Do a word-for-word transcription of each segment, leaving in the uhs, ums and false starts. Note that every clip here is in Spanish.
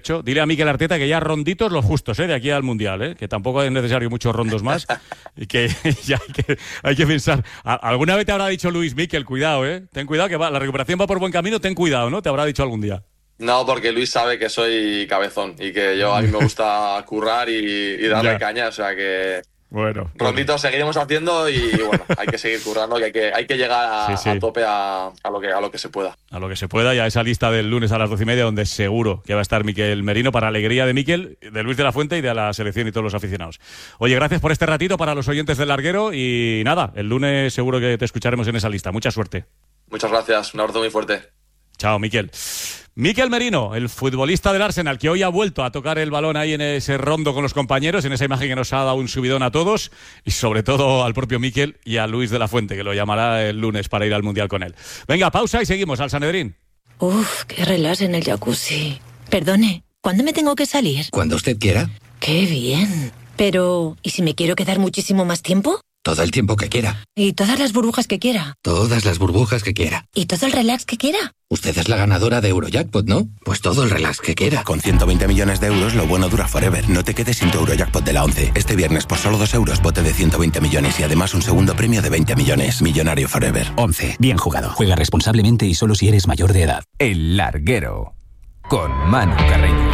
Dile a Mikel Arteta que ya ronditos los justos, ¿eh? De aquí al Mundial, ¿eh? Que tampoco es necesario muchos rondos más y que ya hay que, hay que pensar. Alguna vez te habrá dicho Luis Mikel, cuidado, ¿eh? Ten cuidado que va, la recuperación va por buen camino, ten cuidado, ¿no? Te habrá dicho algún día. No, porque Luis sabe que soy cabezón y que yo a mí me gusta currar y, y darle Ya. caña, o sea que... Bueno, Ronditos seguiremos haciendo y, y bueno, hay que seguir currando y hay que, hay que llegar a, Sí, sí. a tope a, a, lo que, a lo que se pueda. a lo que se pueda, ya esa lista del lunes a las doce y media, donde seguro que va a estar Mikel Merino, para alegría de Mikel, de Luis de la Fuente y de la selección y todos los aficionados. Oye, gracias por este ratito para los oyentes del Larguero y nada, el lunes seguro que te escucharemos en esa lista. Mucha suerte. Muchas gracias, un abrazo muy fuerte. Chao, Mikel. Mikel Merino, el futbolista del Arsenal, que hoy ha vuelto a tocar el balón ahí en ese rondo con los compañeros, en esa imagen que nos ha dado un subidón a todos y sobre todo al propio Mikel y a Luis de la Fuente, que lo llamará el lunes para ir al Mundial con él. Venga, pausa y seguimos al Sanedrín. Uf, qué relax en el jacuzzi. Perdone, ¿cuándo me tengo que salir? Cuando usted quiera. Qué bien. Pero, ¿y si me quiero quedar muchísimo más tiempo? Todo el tiempo que quiera. ¿Y todas las burbujas que quiera? Todas las burbujas que quiera. ¿Y todo el relax que quiera? Usted es la ganadora de Eurojackpot, ¿no? Pues todo el relax que quiera. Con ciento veinte millones de euros, lo bueno dura forever. No te quedes sin tu Eurojackpot de la once. Este viernes, por solo dos euros, bote de ciento veinte millones y además un segundo premio de veinte millones. Millonario forever. once. Bien jugado. Juega responsablemente y solo si eres mayor de edad. El Larguero. Con Manu Carreño.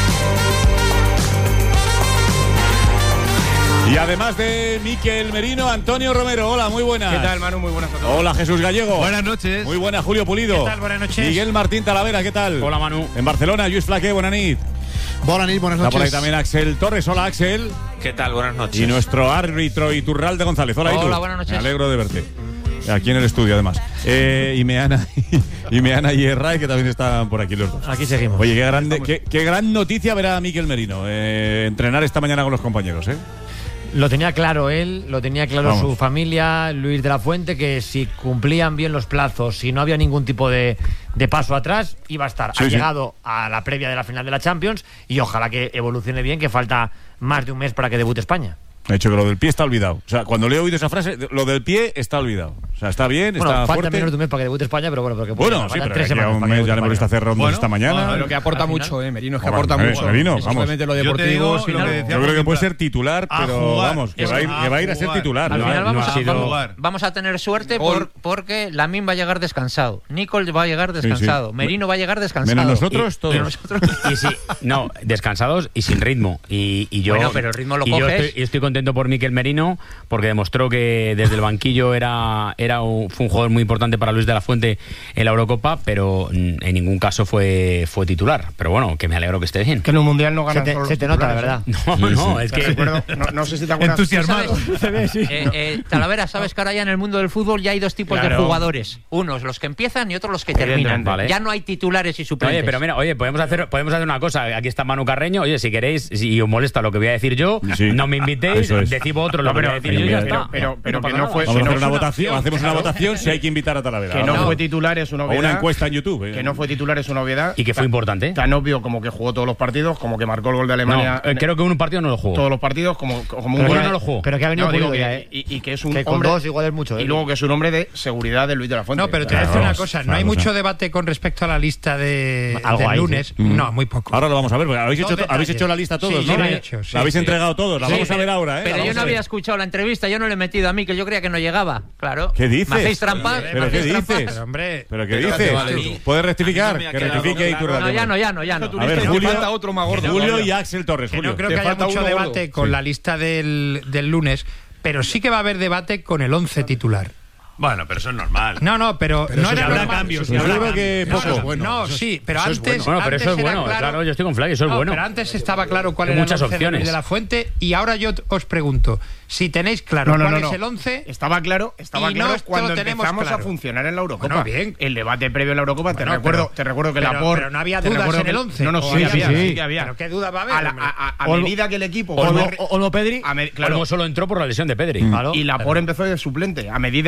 Y además de Mikel Merino, Antonio Romero. Hola, muy buenas. ¿Qué tal, Manu? Muy buenas a todos. Hola, Jesús Gallego. Buenas noches. Muy buenas, Julio Pulido. ¿Qué tal? Buenas noches. Miguel Martín Talavera, ¿qué tal? Hola, Manu. En Barcelona, Lluís Flaqué, buenas nit. Buenas nit, buenas Está noches. por ahí también Axel Torres. Hola, Axel. ¿Qué tal? Buenas noches. Y nuestro árbitro Iturralde González. Hola, Itu. Hola, buenas noches. Me alegro de verte. Aquí en el estudio, además. Eh, y Meana y Meana y Erray, que también están por aquí los dos. Aquí seguimos. Oye, qué grande, qué, qué gran noticia ver a Mikel Merino eh, entrenar esta mañana con los compañeros, ¿eh? Lo tenía claro él, lo tenía claro Vamos. su familia, Luis de la Fuente, que si cumplían bien los plazos, si no había ningún tipo de, de paso atrás, iba a estar. Sí, ha sí. llegado a la previa de la final de la Champions y ojalá que evolucione bien, que falta más de un mes para que debute España. De hecho, que lo del pie está olvidado. O sea, cuando le he oído esa frase, lo del pie está olvidado. O sea, está bien, Bueno, está falta fuerte. menos de un mes para que debute España, pero bueno, porque Bueno, sí, pero tres que a semanas un para que mes debute ya le hemos visto España. hacer rondos Bueno, esta mañana. no, lo que aporta Al final- mucho, eh, Merino, es que Vamos, aporta eh, mucho. Merino, No vamos. simplemente lo Yo te deportivo, digo sino lo que que- decía- Yo creo que puede ser titular, A pero jugar. vamos, que Es va a ir, a que va a, ir a ser jugar. titular. Al ¿no? final No vamos ha a- sido- vamos- Vamos a tener suerte Gol. por, porque Lamine va a llegar descansado, Nicol va a llegar descansado, sí. Merino va a llegar descansado. Menos nosotros, Y- todos. pero nosotros- Y sí, no, descansados y sin ritmo. Y, y yo, Bueno, pero el ritmo lo y yo coges. estoy, y estoy contento por Mikel Merino porque demostró que desde el banquillo era, era un, fue un jugador muy importante para Luis de la Fuente en la Eurocopa, pero mm, en ningún caso fue, fue titular. Pero bueno, que me alegro que esté bien. Que en un mundial no Se ganan te, solo se los te nota, la titulares, verdad. No, no, es ¿eh? Te que... recuerdo, no, no sé si te acuerdas. Entusiasmado. Se ve, sí. Eh, eh, Talavera, sabes que ahora ya en el mundo del fútbol ya hay dos tipos Claro. de jugadores. Unos los que empiezan y otros los que terminan. Evidentemente, vale. Ya no hay titulares y suplentes. Oye, pero mira, oye, podemos hacer, podemos hacer una cosa. Aquí está Manu Carreño. Oye, si queréis, si os molesta lo que voy a decir yo, Sí. no me invitéis, Eso es. decid vosotros lo No, que pero- voy a decir yo y ya pero- está. pero- pero No que pasa no nada. fue- Vamos a que hacer no una fue una votación, opción, hacemos una claro. votación si hay que invitar a Talavera. Que no, No. fue titular es una O obviedad. una encuesta en YouTube. eh. Que no fue titular es una obviedad. Y que fue importante. Tan obvio como que jugó todos los partidos, como que marcó el gol de Alemania. No, eh, creo que un partido no lo jugó. Todos los partidos, como, como un Pero gol. que no lo jugó. Pero que ha venido No, digo pulido que- ya, ¿eh? y, y que es un Que con hombre. dos igual es mucho, ¿eh? Y luego que es un hombre de seguridad de Luis de la Fuente. No, pero te voy a Claro, decir una vamos, cosa. No claro, hay o sea. mucho debate con respecto a la lista de, Algo del hay, sí. lunes. Mm. No, muy poco. Ahora lo vamos a ver, porque habéis, No hecho, detalles. habéis hecho la lista todos, Sí, ¿no? sí, La- la he hecho, sí, la habéis sí. entregado todos, la Sí, vamos a pero- ver ahora, ¿eh? Pero La yo vamos no a había ver. escuchado la entrevista, yo no le he metido a mí, que yo creía que no llegaba. Claro. ¿Qué dices? ¿Me hacéis trampas? ¿Pero ¿Me qué hacéis trampas? dices? Pero, hombre, ¿Pero qué Pero dices? te vale tú. ¿Puedes rectificar? A mí no me ha Que quedado rectifique claro. Iturralde. No, ya no, ya no, ya no. A ver, Te Julio, falta otro más gordo Julio todavía. y Axel Torres. que Julio. no creo Te que haya falta mucho uno debate gordo. con Sí. la lista del, del lunes, pero sí que va a haber debate con el once titular. Bueno, pero eso es normal. No, no, pero, Pero no eso era habrá normal. cambios, Pues habrá yo creo que cambios. poco. Eso es bueno. No, Eso es- sí, pero eso es antes. bueno. Bueno, pero antes eso es era bueno. claro- Claro, yo estoy con Flavio, eso es No, bueno. pero antes estaba claro cuál Hay era muchas el once de opciones. Luis de la Fuente y ahora yo t- os pregunto, si tenéis claro No, no, cuál no, es no. el once. Estaba claro, estaba Y no claro esto cuando lo tenemos empezamos claro. a funcionar en la Eurocopa. Bueno, bien. El debate previo a la Eurocopa, te Bueno, recuerdo, pero- te recuerdo que pero- Laporte. pero no había te dudas recuerdo en el que- once. No, no, ¿O sí, había? había, Sí, sí, sí. que había. Pero qué duda va a haber. A, la- hombre. a- a- a Olmo- medida que el equipo. Olmo, fue- Olmo Pedri. a me- claro, Olmo solo entró por la lesión de Pedri. Claro. y Laporte empezó de suplente. A medida, a medida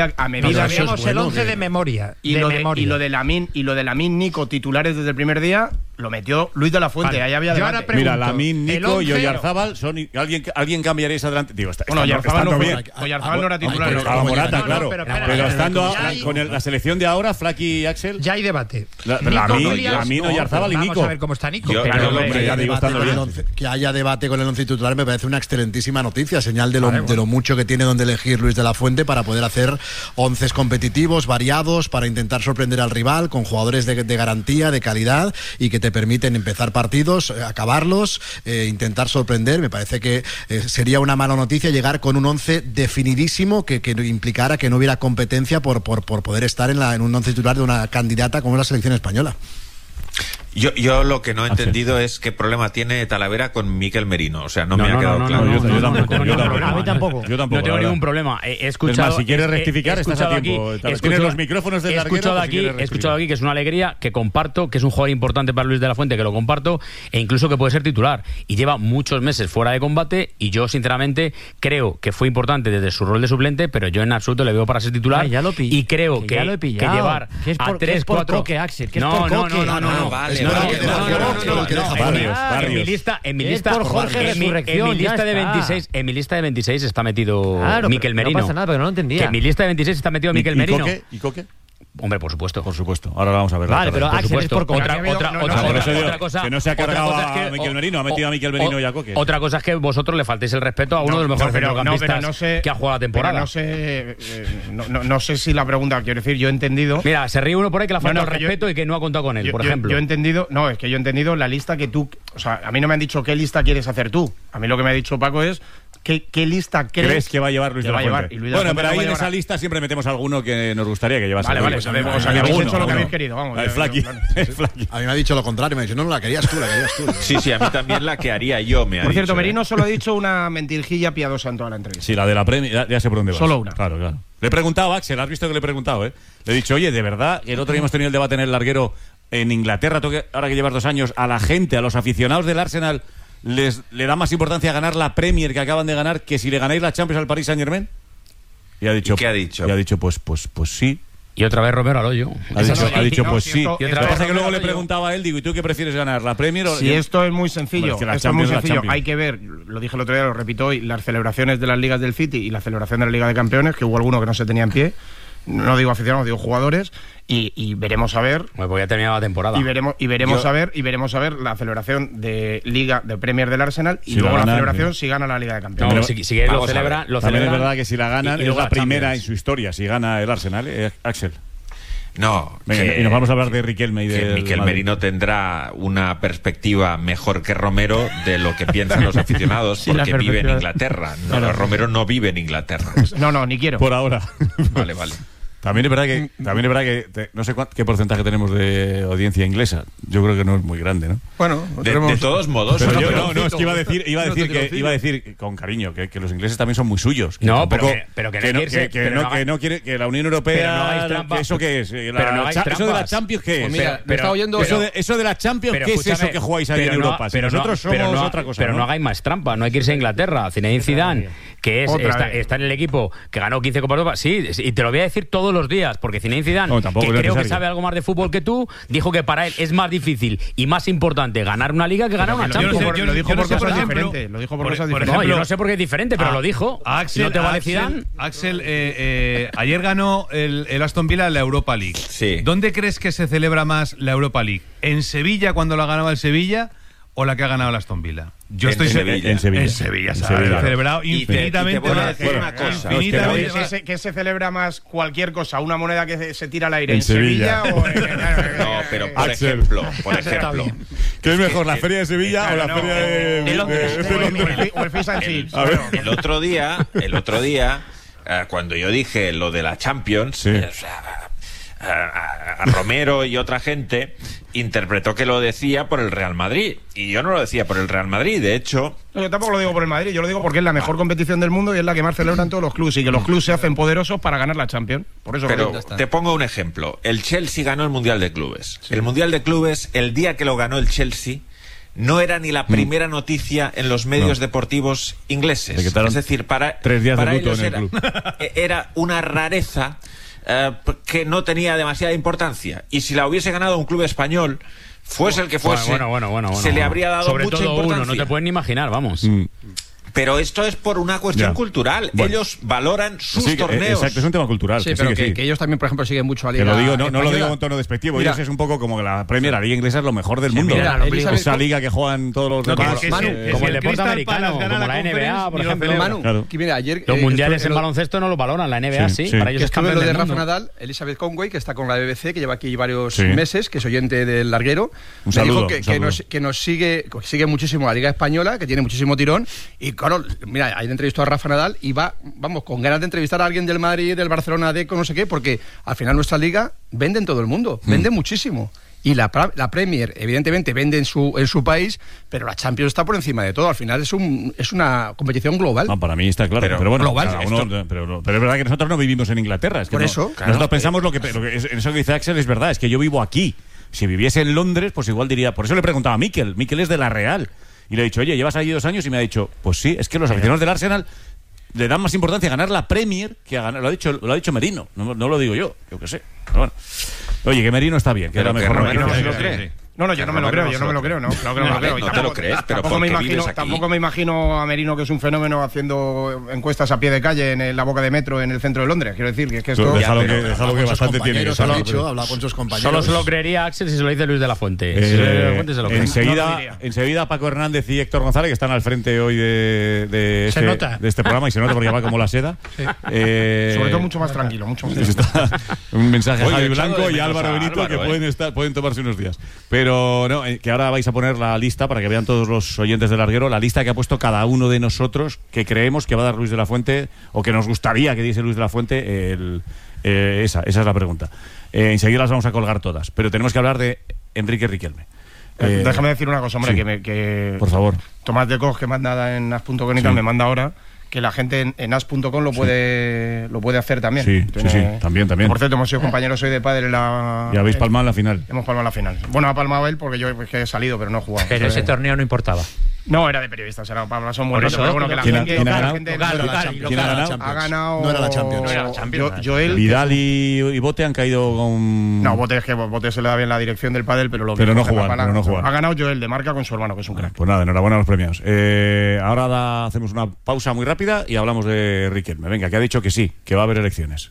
Nos sabíamos el once de memoria. Y, de lo de, memoria. y lo de Lamine y lo de Lamine Nico titulares desde el primer día lo metió Luis de la Fuente. Vale. Ahí había Yo debate. ahora pregunto, Mira, Lamine, Nico y el once Oyarzábal son. ¿Alguien, ¿Alguien cambiaría esa delante? Digo, está, Bueno, estando- Oyarzábal no estando fue- bien. Oyarzábal no era titular. Pero estaba Morata, No, no, claro. pero Pero, espera, estando ya hay- con el- la selección de ahora, Flaky y Axel. Ya hay debate. La- Nico Lamine, Williams, Lamine, no, Oyarzábal y pero Nico. Vamos a ver cómo está Nico. Yo- Pero, yo- hombre, hombre, que, ya haya digo, debate estando con el bien. once, que haya debate con el once titular me parece una excelentísima noticia, señal de lo, de lo mucho que tiene donde elegir Luis de la Fuente para poder hacer once competitivos, variados, para intentar sorprender al rival con jugadores de, de garantía, de calidad y que te permiten empezar partidos, eh, acabarlos, eh, intentar sorprender. Me parece que eh, sería una mala noticia llegar con un once definidísimo que, que implicara que no hubiera competencia por, por, por poder estar en, la, en un once titular de una candidata como la selección española. Yo, yo lo que no he entendido es qué problema tiene Talavera con Mikel Merino. O sea, no, No, me no, ha quedado no, no, claro. no, yo, yo no, tampoco, no, yo no, tampoco. no, A mí tampoco. Yo tampoco. No tengo la ningún verdad. problema. He, he escuchado, Es más, si quieres he- he- rectificar, he estás a escuchado tiempo. Aquí, Tal- he tienes escuchado- los micrófonos del he larguero, escuchado por si aquí, quieres he rectificar. escuchado aquí que es una alegría, que comparto, que es un jugador importante para Luis de la Fuente, que lo comparto, e incluso que puede ser titular. Y lleva muchos meses fuera de combate y yo, sinceramente, creo que fue importante desde su rol de suplente, pero yo en absoluto le veo para ser titular. Ay, ya lo pi- y creo que que, ya lo he que pillado. llevar Que es por- a que tres, es por cuatro... Coque, Axel, que es no, por no, Coque. no, no, no, Ah, no, vale, no, vale, no, vale, no, vale, no, vale, no, vale, no, vale, Barrios, en Barrios. mi lista, en mi Es lista, por Jorge en mi- en mi Resurrección, lista ya de está. veintiséis, en mi lista de veintiséis está metido Claro, Mikel pero Merino. no pasa nada, pero no lo entendía. Que en mi lista de veintiséis está metido ¿Y- Mikel y Merino. Coque? ¿Y Coque? Hombre, por supuesto. Por supuesto. Ahora vamos a ver. Vale, pero Por Axel es supuesto. por Coque. Otra, Ha habido- otra, no, otra, no, por otra, eso digo otra cosa. que no se ha otra cargado cosa es a que- Mikel o- Merino, ha metido a Mikel o- Merino y a Coque. Otra cosa es que vosotros le faltéis el respeto a uno No, de los mejores no, pero- centrocampistas no, pero no sé- que ha jugado la temporada. Pero no sé, eh, no, no- no sé si la pregunta, quiero decir, yo he entendido. Mira, se ríe uno por ahí que le ha No, faltado no, el que yo- respeto y que no ha contado con él, Yo, por yo- ejemplo. yo he entendido, no, es que yo he entendido la lista que tú, o sea, a mí no me han dicho qué lista quieres hacer tú. A mí lo que me ha dicho Paco es qué, qué lista crees, ¿Crees que va a llevar Luis que de la va a llevar? Fuente? Y Luis de la Bueno, Fuente pero no ahí va a en llevar esa a- lista siempre metemos alguno que nos gustaría que llevase. Vale, vale, Luis. sabemos, o sea, que habéis hecho lo que habéis querido, vamos. El Yo- Flaky. yo- El Flaky. A mí me ha dicho lo contrario, me ha dicho, no, no, la querías tú, la querías tú. Sí, sí, a mí también la que haría yo me ha Por cierto, dicho, ¿eh? Merino solo ha dicho una mentirjilla piadosa en toda la entrevista. Sí, la de la Premier, ya, ya sé por dónde vas. Solo una. Claro, claro. Le he preguntado a Axel, has visto que le he preguntado, ¿eh? Le he dicho, oye, de verdad, que el otro día hemos tenido el debate en el larguero en Inglaterra, tú que- ahora que llevas dos años, a la gente, a los aficionados del Arsenal, les le da más importancia a ganar la Premier que acaban de ganar que si le ganáis la Champions al Paris Saint-Germain. Y ha dicho, ¿Y qué ha dicho? Y ha dicho, pues, pues, pues sí. Y otra vez Romero al hoyo. Ha dicho, no, ha y- dicho no, pues si sí. esto- Lo esto que es pasa es que luego le Romero al hoyo. preguntaba a él, digo, ¿y tú qué prefieres ganar, la Premier o...? Si yo- esto es muy sencillo, Pues que la esto es muy Champions es la sencillo. Champions. Hay que ver, lo dije el otro día, lo repito hoy, las celebraciones de las ligas del City y la celebración de la Liga de Campeones, que hubo alguno que no se tenía en pie. No digo aficionados, digo jugadores, y, y veremos a ver. Pues voy a terminar la temporada. Y veremos, y veremos Yo- a ver, y veremos a ver la celebración de Liga de Premier del Arsenal y Si luego la la, ganan, celebración sí. si gana la Liga de No, Campeones. pero si, si él lo Vamos a celebra, ver. lo También es celebran, verdad que si la ganan y- y es luego la la primera Champions. en su historia, si gana el Arsenal, ¿eh, Axel? No, Venga, que- y nos vamos a hablar de Riquelme y que de Mikel Merino tendrá una perspectiva mejor que Romero de lo que piensan los aficionados Sí, la porque vive en perspectiva. Inglaterra. No, Claro. Romero no vive en Inglaterra. No, no, ni quiero. Por ahora. Vale, vale. También es verdad que, también es verdad que te- no sé cuán- qué porcentaje tenemos de audiencia inglesa. Yo creo que no es muy grande, ¿no? Bueno, De, de todos modos, Pero no, yo- pero- no, no, es que iba a decir, iba a No decir te que, conocía. iba a decir con cariño que, que los ingleses también son muy suyos. Que No, pero tampoco- que- pero que no que hay no, que irse- que- que pero no- no que hagáis- no quiere que la Unión pero no Europea, hagáis trampas. que ¿eso qué es? Eh, la Pero no hagáis cha- eso de la trampas. Champions, ¿qué es? Pues mira, Pero- me pero- estaba oyendo eso, de, eso de la Champions, Pero ¿qué es eso escúchame, que jugáis ahí en pero no- Europa? Si pero no- nosotros somos pero no- otra cosa. Pero ¿no? no hagáis más trampa, no hay que irse a Inglaterra. Zinedine Zidane, que es Otra está, vez. está en el equipo que ganó quince Copas de Europa. Sí, y te lo voy a decir todos los días, porque Zinedine Zidane, No, tampoco que es creo que necesario. sabe algo más de fútbol que tú, dijo que para él es más difícil y más importante ganar una liga que ganar una Lo Champions. dijo sé, por- yo lo no- dijo yo no por sé, por cosas ejemplo, diferentes. Lo dijo por por- cosas por diferentes. No, yo ejemplo, no sé por qué es diferente, pero a- lo dijo. a Axel, Si no te vale Axel- Zidane. Axel, eh, eh, ayer ganó el, el Aston Villa la Europa League. Sí. ¿Dónde crees que se celebra más la Europa League? ¿En Sevilla cuando la ganaba el Sevilla o la que ha ganado el Aston Villa? Yo En estoy se- Sevilla. En Sevilla. En Sevilla, En se Sevilla. ha celebrado Y te- y te infinitamente voy a más. decir una cosa. Infinitamente ¿Qué más. se, qué se celebra más cualquier cosa? ¿Una moneda que se, se tira al aire En en, Sevilla, Sevilla. o en, No, pero por Axel. ejemplo, por ejemplo. ¿Qué es mejor, la Feria de Sevilla o la no, Feria de, o- de- de Londres, de- de o el- Londres? o el- o el Fish and Chips. A ver. Bueno. El otro día, el otro día, eh, cuando yo dije lo de la Champions, Sí. eh, o sea, a, a- a Romero y otra gente interpretó que lo decía por el Real Madrid. Y yo no lo decía por el Real Madrid. De hecho, No, yo tampoco lo digo por el Madrid, yo lo digo porque es la mejor competición del mundo y es la que más celebran todos los clubes y que los clubes se hacen poderosos para ganar la Champions. Por eso lo pero digo. te pongo un ejemplo. El Chelsea ganó el Mundial de Clubes. El Mundial de Clubes, el día que lo ganó el Chelsea, no era ni la primera noticia en los medios No. deportivos ingleses. Le quitaron Es decir, para, tres días de para luto ellos en el era, club. era una rareza eh, que no tenía demasiada importancia. Y si la hubiese ganado un club español, fuese el que fuese, bueno, bueno, bueno, bueno, se bueno. le habría dado Sobre mucha todo importancia. uno, no te pueden ni imaginar, vamos. Mm. Pero esto es por una cuestión Ya. cultural. Bueno. Ellos valoran sus Sí, que- torneos. exacto, es un tema cultural. Sí, que pero sí, que, que sí. que ellos también, por ejemplo, siguen mucho a la Que liga lo digo, no, no lo española. digo con tono despectivo. Mira, Ellos es un poco como que la Premier, la Liga Inglesa es lo mejor del Sí, mundo. mira, ¿no? Elizabeth- Esa liga que juegan todos los No, demás. que- que- Manu, que- que como si el deporte Crystal americano, Palace gana como la N B A, Conference, por ni lo ejemplo. celebra. Manu, Claro. que mira, ayer Los eh, mundiales estuve en lo- baloncesto no lo valoran, la N B A sí, Sí, sí. para ellos que es estuve campeón lo de del Rafa mundo. Nadal, Elizabeth Conway, que está con la B B C, que lleva aquí varios Sí. meses, que es oyente del larguero, Un me saludo, dijo que, un que saludo. nos, que nos sigue, que sigue muchísimo la Liga Española, que tiene muchísimo tirón, y claro, mira, ayer entrevistó a Rafa Nadal y va, vamos, con ganas de entrevistar a alguien del Madrid, del Barcelona, de no sé qué, porque al final nuestra liga vende en todo el mundo, vende Mm. muchísimo. Y la, pra- la Premier, evidentemente, vende en su, en su país, pero la Champions está por encima de todo. Al final es, un, es una competición global. No, para mí está claro, pero, Pero bueno, global, cada uno- esto- pero, pero es verdad que nosotros no vivimos en Inglaterra. Es que Por no- eso, nosotros claro. pensamos lo que, lo que es- eso que dice Axel es verdad, es que yo vivo aquí. Si viviese en Londres, pues igual diría, por eso le preguntaba a Mikel, Mikel es de la Real. Y le he dicho, oye, llevas allí dos años y me ha dicho, pues sí, es que los aficionados del Arsenal le dan más importancia a ganar la Premier que a ganar, lo ha dicho, lo ha dicho Merino, no, no lo digo yo, yo qué sé. Pero bueno. Oye, que Merino está bien, que Pero era que mejor Romero noticia. no se lo cree. No, no, yo Que no me lo Romero creo, no yo se no me lo lo creo, no, claro que no me lo Vale, creo. Y no te tampoco- lo crees, pero tampoco me ¿por qué imagino, vives aquí? tampoco me imagino a Merino, que es un fenómeno, haciendo encuestas a pie de calle en la boca de metro en el centro de Londres. Quiero decir que es que esto... Déjalo que, pero- déjalo que Con sus bastante tiene. compañeros, que ha saber. dicho, habla con sus compañeros. Solo se lo creería Axel si se lo dice Luis de la Fuente. Eh, Si Luis de la Fuente se lo cree. No lo enseguida, diría. enseguida Paco Hernández y Héctor González, que están al frente hoy de, de, Se este, nota. de este programa, y se nota porque va como la seda. Eh, Sobre todo mucho más tranquilo, mucho más Está tranquilo. un mensaje a Oye, Javi he echado Blanco de y menos Álvaro a Benito Álvaro, que eh. pueden, estar, pueden tomarse unos días. Pero no, eh, que ahora vais a poner la lista para que vean todos los oyentes del larguero, la lista que ha puesto cada uno de nosotros que creemos que va a dar Luis de la Fuente o que nos gustaría que diese Luis de la Fuente. El, eh, esa, esa es la pregunta. Eh, enseguida las vamos a colgar todas, pero tenemos que hablar de Enrique Riquelme. Eh, Eh, Déjame decir una cosa, hombre, sí. que, me, que Por favor. Tomás de Cos, que manda en as punto com y tal, Sí. me manda ahora, que la gente en, en as punto com lo puede lo puede hacer también. Sí, sí, sí, también, también. Por cierto, hemos sido compañeros hoy de padre en la... Y habéis en- palmado en la final. Hemos palmado en la final. Bueno, ha palmado él porque yo es que he salido, pero no he jugado. Pero ese torneo no importaba. No, era de periodistas, era para son muy Por bonitos, eso, pero bueno, que la ¿quién ha- gente, quién ha la ganado? gente- Local, No era la local, Champions. ¿Quién ha No era la ganado? Champions. ha ganado... No era la Champions. No era la Champions. Yo- Joel... Vidal y, y Bote han caído con... No, Bote es que Bote se le da bien la dirección del pádel, pero lo que Pero no coge la jugar, pala- pero no jugar. Ha ganado Joel de marca con su hermano, que es un crack. Pues nada, enhorabuena a los premiados. Eh, ahora da- hacemos una pausa muy rápida y hablamos de Riquelme. Venga, que ha dicho que sí, que va a haber elecciones.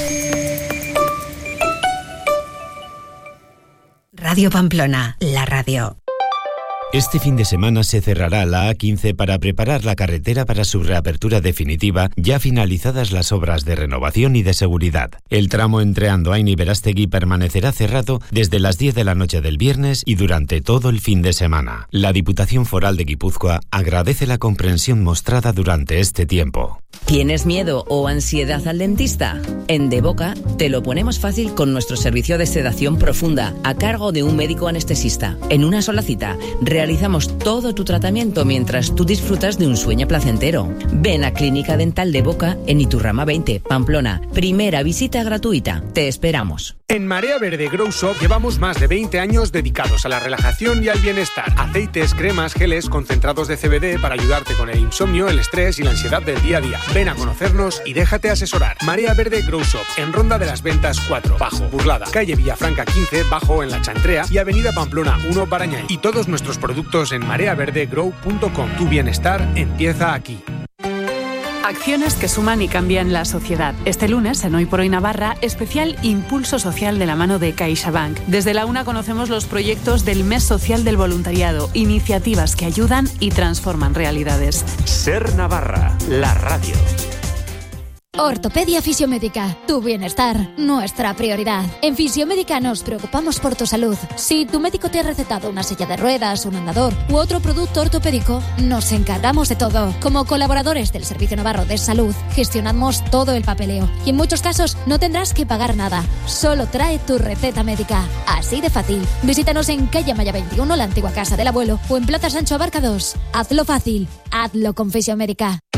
Radio Pamplona, la radio. Este fin de semana se cerrará la A quince para preparar la carretera para su reapertura definitiva, ya finalizadas las obras de renovación y de seguridad. El tramo entre Andoain y Verástegui permanecerá cerrado desde las diez de la noche del viernes y durante todo el fin de semana. La Diputación Foral de Guipúzcoa agradece la comprensión mostrada durante este tiempo. ¿Tienes miedo o ansiedad al dentista? En De Boca te lo ponemos fácil con nuestro servicio de sedación profunda a cargo de un médico anestesista. En una sola cita realizamos todo tu tratamiento mientras tú disfrutas de un sueño placentero. Ven a Clínica Dental De Boca en Iturrama veinte, Pamplona. Primera visita gratuita. Te esperamos. En Marea Verde Grow Shop llevamos más de veinte años dedicados a la relajación y al bienestar. Aceites, cremas, geles, concentrados de C B D para ayudarte con el insomnio, el estrés y la ansiedad del día a día. Ven a conocernos y déjate asesorar. Marea Verde Grow Shop, en Ronda de las Ventas cuatro, Bajo, Burlada, calle Villafranca quince, Bajo en La Chantrea y avenida Pamplona uno, Barañáin. Y todos nuestros productos en marea verde grow punto com. Tu bienestar empieza aquí. Acciones que suman y cambian la sociedad. Este lunes, en Hoy por Hoy Navarra, especial Impulso Social de la mano de CaixaBank. Desde la UNA conocemos los proyectos del Mes Social del Voluntariado, iniciativas que ayudan y transforman realidades. Ser Navarra, la radio. Ortopedia Fisiomédica, tu bienestar, nuestra prioridad. En Fisiomédica nos preocupamos por tu salud. Si tu médico te ha recetado una silla de ruedas, un andador u otro producto ortopédico, nos encargamos de todo. Como colaboradores del Servicio Navarro de Salud, gestionamos todo el papeleo y en muchos casos no tendrás que pagar nada. Solo trae tu receta médica. Así de fácil. Visítanos en calle Maya veintiuno, la antigua casa del abuelo, o en Plaza Sancho Abarca dos. Hazlo fácil, hazlo con Fisiomédica.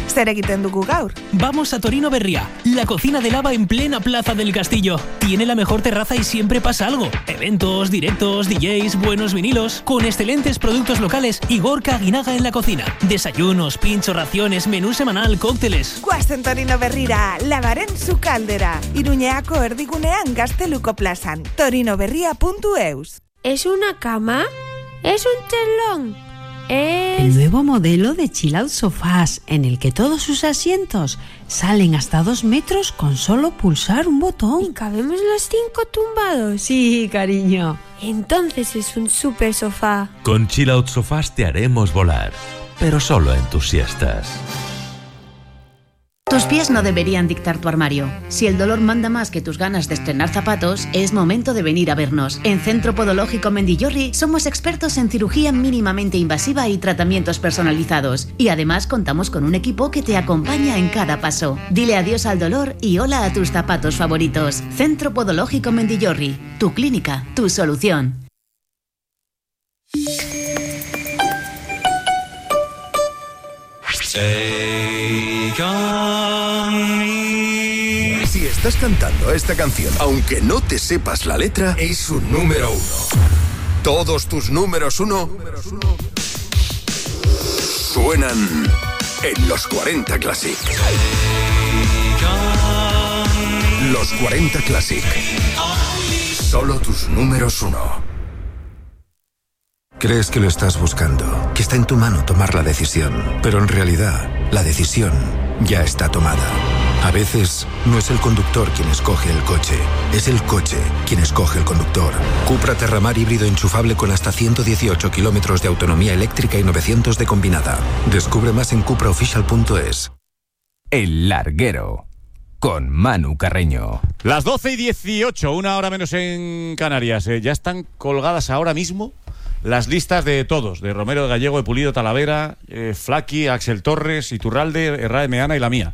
zer egiten dugu gaur? Vamos a Torino Berría, la cocina de lava en plena Plaza del Castillo. Tiene la mejor terraza y siempre pasa algo. Eventos, directos, D Js, buenos vinilos, con excelentes productos locales y Gorka Aguinaga en la cocina. Desayunos, pincho, raciones, menú semanal, cócteles. Guazen Torino Berrira, lavaren su caldera. Iruñeako erdigunean Gazteluko plazan. torinoberria punto eus. ¿Es una cama? ¿Es un chelón? Es... El nuevo modelo de Chill Out Sofás, en el que todos sus asientos salen hasta dos metros con solo pulsar un botón. ¿Y cabemos los cinco tumbados? Sí, cariño. Entonces es un super sofá. Con Chill Out Sofás te haremos volar, pero solo en tus siestas. Tus pies no deberían dictar tu armario. Si el dolor manda más que tus ganas de estrenar zapatos, es momento de venir a vernos. En Centro Podológico Mendillorri somos expertos en cirugía mínimamente invasiva y tratamientos personalizados. Y además contamos con un equipo que te acompaña en cada paso. Dile adiós al dolor y hola a tus zapatos favoritos. Centro Podológico Mendillorri. Tu clínica, tu solución. Si estás cantando esta canción, aunque no te sepas la letra, es un número uno. Todos tus números uno suenan en los cuarenta Classic. Los cuarenta Classic. Solo tus números uno. Crees que lo estás buscando, que está en tu mano tomar la decisión, pero en realidad la decisión ya está tomada. A veces no es el conductor quien escoge el coche, es el coche quien escoge el conductor. Cupra Terramar híbrido enchufable con hasta ciento dieciocho kilómetros de autonomía eléctrica y novecientos de combinada. Descubre más en cupra official punto es. El Larguero, con Manu Carreño. Las doce y dieciocho, una hora menos en Canarias. Eh, ya están colgadas ahora mismo las listas de todos, de Romero, de Gallego, de Pulido, Talavera, eh, Flaqui, Axel Torres, Iturralde, Herrera de Meana y la mía.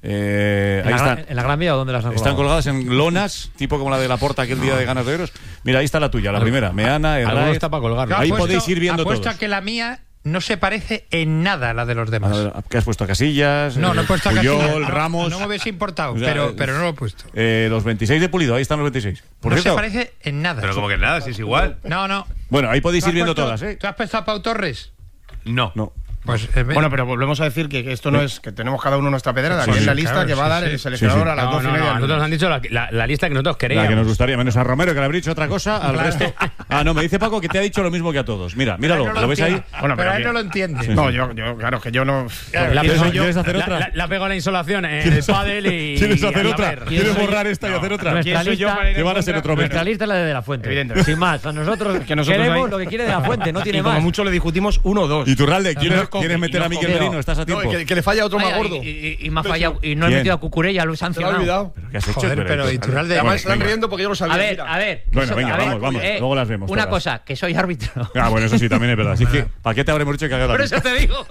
Eh, ¿En, ahí la, están. ¿En la Gran Vía o dónde las han Están colgado? colgadas en lonas, tipo como la de Laporta aquel día de Ganas de Veros. Mira, ahí está la tuya, la primera. Meana, Herrera. Está para colgarlo. Ahí Apuesto- podéis ir viendo apuesto todos. a que la mía no se parece en nada a la de los demás. ¿Qué has puesto? ¿Casillas? No, no he eh, puesto a Puyol, Casillas. No, Ramos. no me hubiese importado, O sea, pero, pero no lo he puesto. Eh, los veintiséis de Pulido, ahí están los veintiséis. Por no cierto, se parece en nada. Pero como que nada, si es igual. No, no. bueno, ahí podéis ¿Tú ir has viendo puesto- todas, ¿eh? ¿Tú has puesto a Pau Torres? No. No. Pues, eh, Bueno, pero volvemos a decir que esto no es que tenemos cada uno nuestra pedrada, Sí, que es sí, la lista claro, que va a sí, dar sí. el seleccionador Sí, sí. a las No, doce no, y media. no, nosotros nos han dicho la, la- la lista que nosotros queríamos. La que nos gustaría, menos a Romero, que le habría dicho otra cosa, al resto. Ah, no, me dice Paco que te ha dicho lo mismo que a todos. Mira, míralo, Pero él no ¿lo ves ahí? entiende. Bueno, pero pero él no que- lo entiende. Sí. No, yo, yo, claro, que yo no. Claro, la ¿Quieres- pego- quieres hacer la- otra? La, la pego la insolación en el ¿Quieres- pádel y... ¿Quieres y hacer a otra? ver. ¿Quieres borrar esta y hacer otra? Nuestra soy yo lista, para ir Que van a ser otro nuestra veinte. lista es la de De La Fuente. Evidentemente. Sin más, a nosotros, Que nosotros queremos ahí- lo que quiere De La Fuente, no tiene Y como más. mucho le discutimos uno o dos. Y Turralde, No, ¿quieres, no, ¿quieres no, meter a no, Miquel no. Merino? ¿Estás a tiempo? No, que, que le falla otro más Vaya, gordo. y, y- y me ha fallado. Y no he ¿Quién? metido a Cucurella, lo he Se lo ha sancionado. olvidado. ¿Qué has hecho? Joder, pero Iturralde... Además Bueno, están venga. riendo porque yo lo sabía. A ver, mira. a ver. Bueno, eso- venga, a ver, vamos, vamos. eh, Luego las vemos Una todas. cosa, que soy árbitro. Ah, bueno, eso sí, también es verdad. Así que, ¿para qué te habremos dicho que haga la Por lista? eso te digo.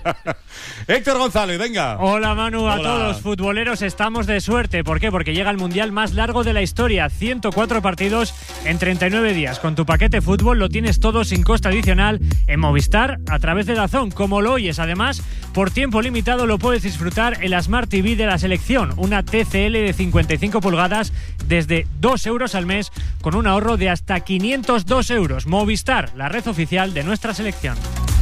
Héctor González, venga. Hola Manu, a Hola. todos futboleros, estamos de suerte. ¿Por qué? Porque llega el mundial más largo de la historia, ciento cuatro partidos en treinta y nueve días. Con tu paquete fútbol lo tienes todo sin coste adicional en Movistar a través de DAZN, como lo oyes. Además, por tiempo limitado lo puedes disfrutar en la Smart T V de la selección, una T C L de cincuenta y cinco pulgadas desde dos euros al mes con un ahorro de hasta quinientos dos euros. Movistar, la red oficial de nuestra selección.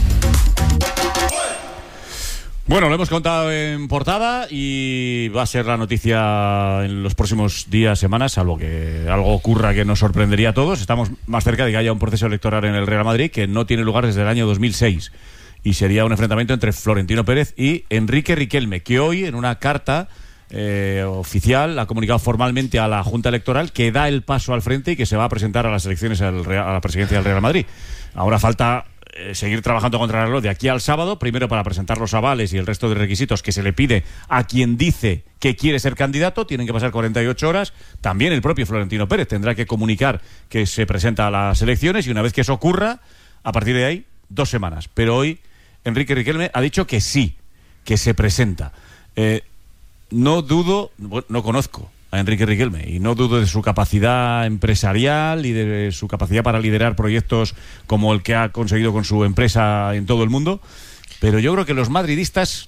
Bueno, lo hemos contado en portada y va a ser la noticia en los próximos días, semanas, salvo que algo ocurra que nos sorprendería a todos. Estamos más cerca de que haya un proceso electoral en el Real Madrid que no tiene lugar desde el año dos mil seis. Y sería un enfrentamiento entre Florentino Pérez y Enrique Riquelme, que hoy en una carta eh, oficial ha comunicado formalmente a la Junta Electoral que da el paso al frente y que se va a presentar a las elecciones al Real- a la presidencia del Real Madrid. Ahora falta eh, seguir trabajando contra el reloj de aquí al sábado, primero para presentar los avales y el resto de requisitos que se le pide a quien dice que quiere ser candidato. Tienen que pasar cuarenta y ocho horas. También el propio Florentino Pérez tendrá que comunicar que se presenta a las elecciones y una vez que eso ocurra, a partir de ahí, dos semanas. Pero hoy Enrique Riquelme ha dicho que sí, que se presenta. Eh, no dudo, bueno, no conozco a Enrique Riquelme y no dudo de su capacidad empresarial y de su capacidad para liderar proyectos como el que ha conseguido con su empresa en todo el mundo, pero yo creo que los madridistas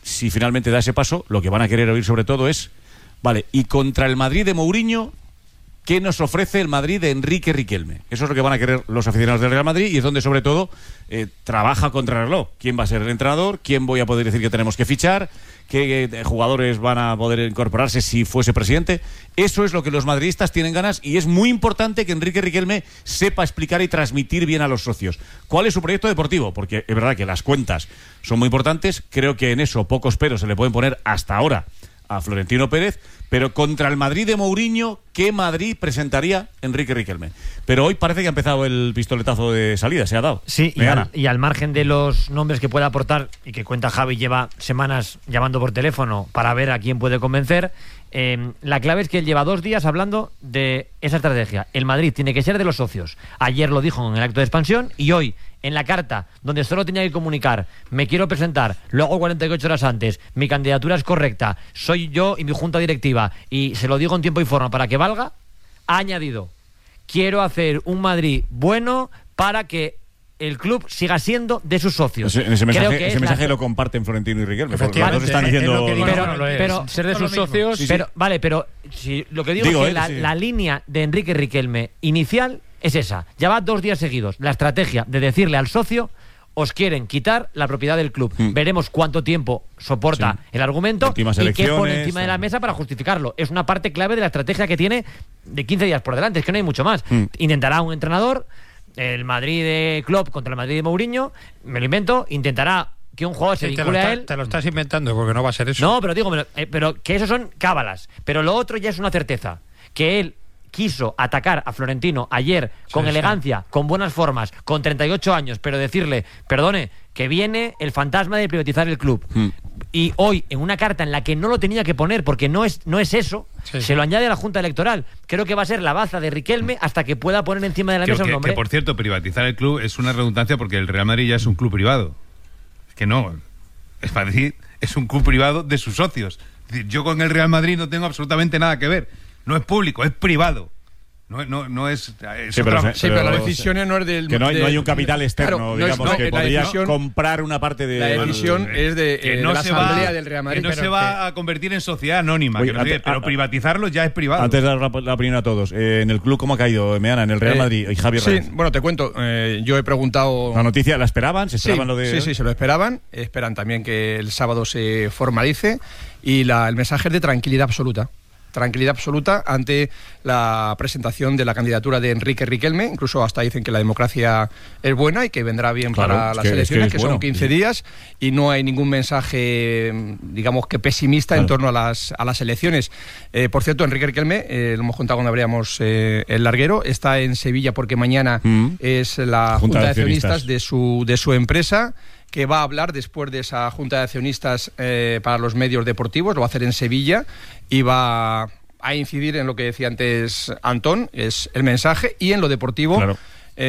si finalmente da ese paso, lo que van a querer oír sobre todo es, vale, y contra el Madrid de Mourinho, ¿qué nos ofrece el Madrid de Enrique Riquelme? Eso es lo que van a querer los aficionados del Real Madrid y es donde sobre todo eh, trabaja contra el reloj. ¿Quién va a ser el entrenador? ¿Quién voy a poder decir que tenemos que fichar? ¿Qué eh, jugadores van a poder incorporarse si fuese presidente? Eso es lo que los madridistas tienen ganas y es muy importante que Enrique Riquelme sepa explicar y transmitir bien a los socios. ¿Cuál es su proyecto deportivo? Porque es verdad que las cuentas son muy importantes. Creo que en eso pocos peros se le pueden poner hasta ahora a Florentino Pérez, pero contra el Madrid de Mourinho, ¿qué Madrid presentaría Enrique Riquelme? Pero hoy parece que ha empezado el pistoletazo de salida, se ha dado. Sí, y al, y al margen de los nombres que pueda aportar y que cuenta Javi, lleva semanas llamando por teléfono para ver a quién puede convencer, eh, la clave es que él lleva dos días hablando de esa estrategia. El Madrid tiene que ser de los socios. Ayer lo dijo en el acto de expansión y hoy, en la carta, donde solo tenía que comunicar, me quiero presentar, lo hago cuarenta y ocho horas antes, mi candidatura es correcta, soy yo y mi junta directiva, y se lo digo en tiempo y forma para que valga, ha añadido, quiero hacer un Madrid bueno para que el club siga siendo de sus socios. Ese, ese mensaje, Creo que ese mensaje la... lo comparten Florentino y Riquelme. Los dos están diciendo... Pero, pero, no pero ser de sus socios... Sí, sí. Pero, vale, pero si, lo que digo, digo es que eh, la, sí. la línea de Enrique Riquelme inicial es esa. Ya va dos días seguidos. La estrategia de decirle al socio, os quieren quitar la propiedad del club. Mm. Veremos cuánto tiempo soporta sí. el argumento y qué pone encima de la mesa para justificarlo. Es una parte clave de la estrategia que tiene de quince días por delante. Es que no hay mucho más. Mm. Intentará un entrenador, el Madrid de Klopp contra el Madrid de Mourinho, me lo invento, intentará que un jugador se sí, vincule está, a él. Te lo estás inventando porque no va a ser eso. No, pero digo, eh, pero que eso son cábalas. Pero lo otro ya es una certeza. Que él quiso atacar a Florentino ayer con sí, elegancia, sí. con buenas formas, con treinta y ocho años, pero decirle, perdone, que viene el fantasma de privatizar el club. Mm. Y hoy, en una carta en la que no lo tenía que poner, porque no es, no es eso, sí, se sí. lo añade a la Junta Electoral. Creo que va a ser la baza de Riquelme hasta que pueda poner encima de la que, mesa que, un nombre. Que, por cierto, privatizar el club es una redundancia porque el Real Madrid ya es un club privado. Es que no, es para decir, es un club privado de sus socios. Es decir, yo con el Real Madrid no tengo absolutamente nada que ver. No es público, es privado. No, no, no es, es sí, pero, otra... sí, pero, pero las decisiones no es del... Que no hay, de, no hay un capital externo, claro, digamos, no es, no, que podría decisión, comprar una parte de... La decisión bueno, es de, que eh, no de la se Asamblea va, del Real Madrid. Que no se va a convertir en sociedad anónima, Oye, que no antes, sé, pero a, privatizarlo ya es privado. Antes de dar la, la opinión a todos, eh, en el club, ¿cómo ha caído, Meana? En el Real eh, Madrid y Javier Sí, Reyes. bueno, te cuento, eh, yo he preguntado... ¿La noticia la esperaban? ¿Se esperaban sí, lo de...? Sí, sí, se lo esperaban. Esperan también que el sábado se formalice y la, el mensaje es de tranquilidad absoluta. Tranquilidad absoluta ante la presentación de la candidatura de Enrique Riquelme. Incluso hasta dicen que la democracia es buena y que vendrá bien claro, para las que, elecciones, es que, es que bueno, son quince sí. días, y no hay ningún mensaje, digamos, que pesimista claro. en torno a las, a las elecciones. Eh, por cierto, Enrique Riquelme, eh, lo hemos contado cuando abríamos eh, el larguero, está en Sevilla porque mañana mm. es la Junta, Junta de Accionistas de su, de su empresa, que va a hablar después de esa junta de accionistas eh, para los medios deportivos, lo va a hacer en Sevilla y va a incidir en lo que decía antes Antón, es el mensaje, y en lo deportivo. Claro.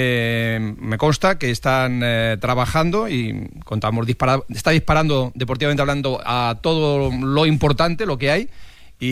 Eh, me consta que están eh, trabajando y contamos dispara, está disparando deportivamente hablando a todo lo importante, lo que hay,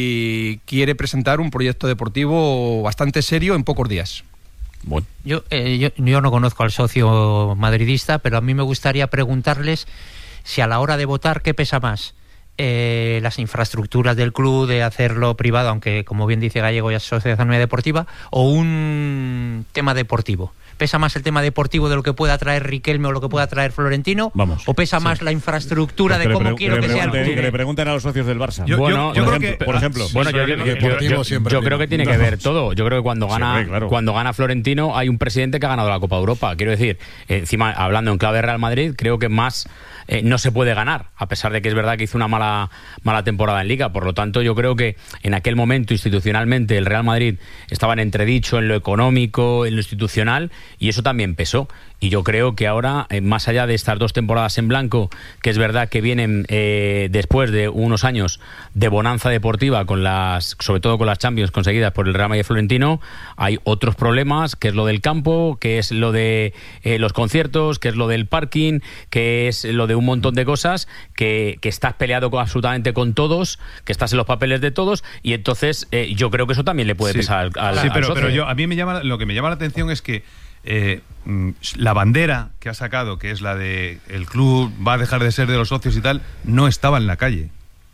y quiere presentar un proyecto deportivo bastante serio en pocos días. Bueno. Yo, eh, yo, yo no conozco al socio madridista, pero a mí me gustaría preguntarles si a la hora de votar, ¿qué pesa más? Eh, las infraestructuras del club, de hacerlo privado, aunque como bien dice Gallego ya es sociedad anónima deportiva, o un tema deportivo. ¿Pesa más el tema deportivo de lo que pueda traer Riquelme o lo que pueda traer Florentino? Vamos. ¿O pesa sí. más la infraestructura pues de cómo quiero que, que sea el club? Que le pregunten a los socios del Barça. Yo, bueno, yo, yo por, creo ejemplo, que, por ejemplo. Ah, bueno, yo, yo, yo, yo, yo, yo creo que tiene que ver todo. Yo creo que cuando gana, sí, claro. cuando gana Florentino hay un presidente que ha ganado la Copa Europa. Quiero decir, eh, encima, hablando en clave Real Madrid, creo que más eh, no se puede ganar, a pesar de que es verdad que hizo una mala, mala temporada en Liga. Por lo tanto, yo creo que en aquel momento, institucionalmente, el Real Madrid estaba en entredicho en lo económico, en lo institucional, y eso también pesó. Y yo creo que ahora, eh, más allá de estas dos temporadas en blanco, que es verdad que vienen eh, después de unos años de bonanza deportiva, con las, sobre todo con las Champions conseguidas por el Real Madrid Florentino, hay otros problemas, que es lo del campo, que es lo de eh, los conciertos, que es lo del parking, que es lo de un montón de cosas, que, que estás peleado con, absolutamente con todos, que estás en los papeles de todos, y entonces eh, yo creo que eso también le puede sí. pesar al, al, sí, pero, al socio. pero yo, a mí me llama, lo que me llama la atención es que eh, la bandera que ha sacado, que es la de el club va a dejar de ser de los socios y tal, no estaba en la calle.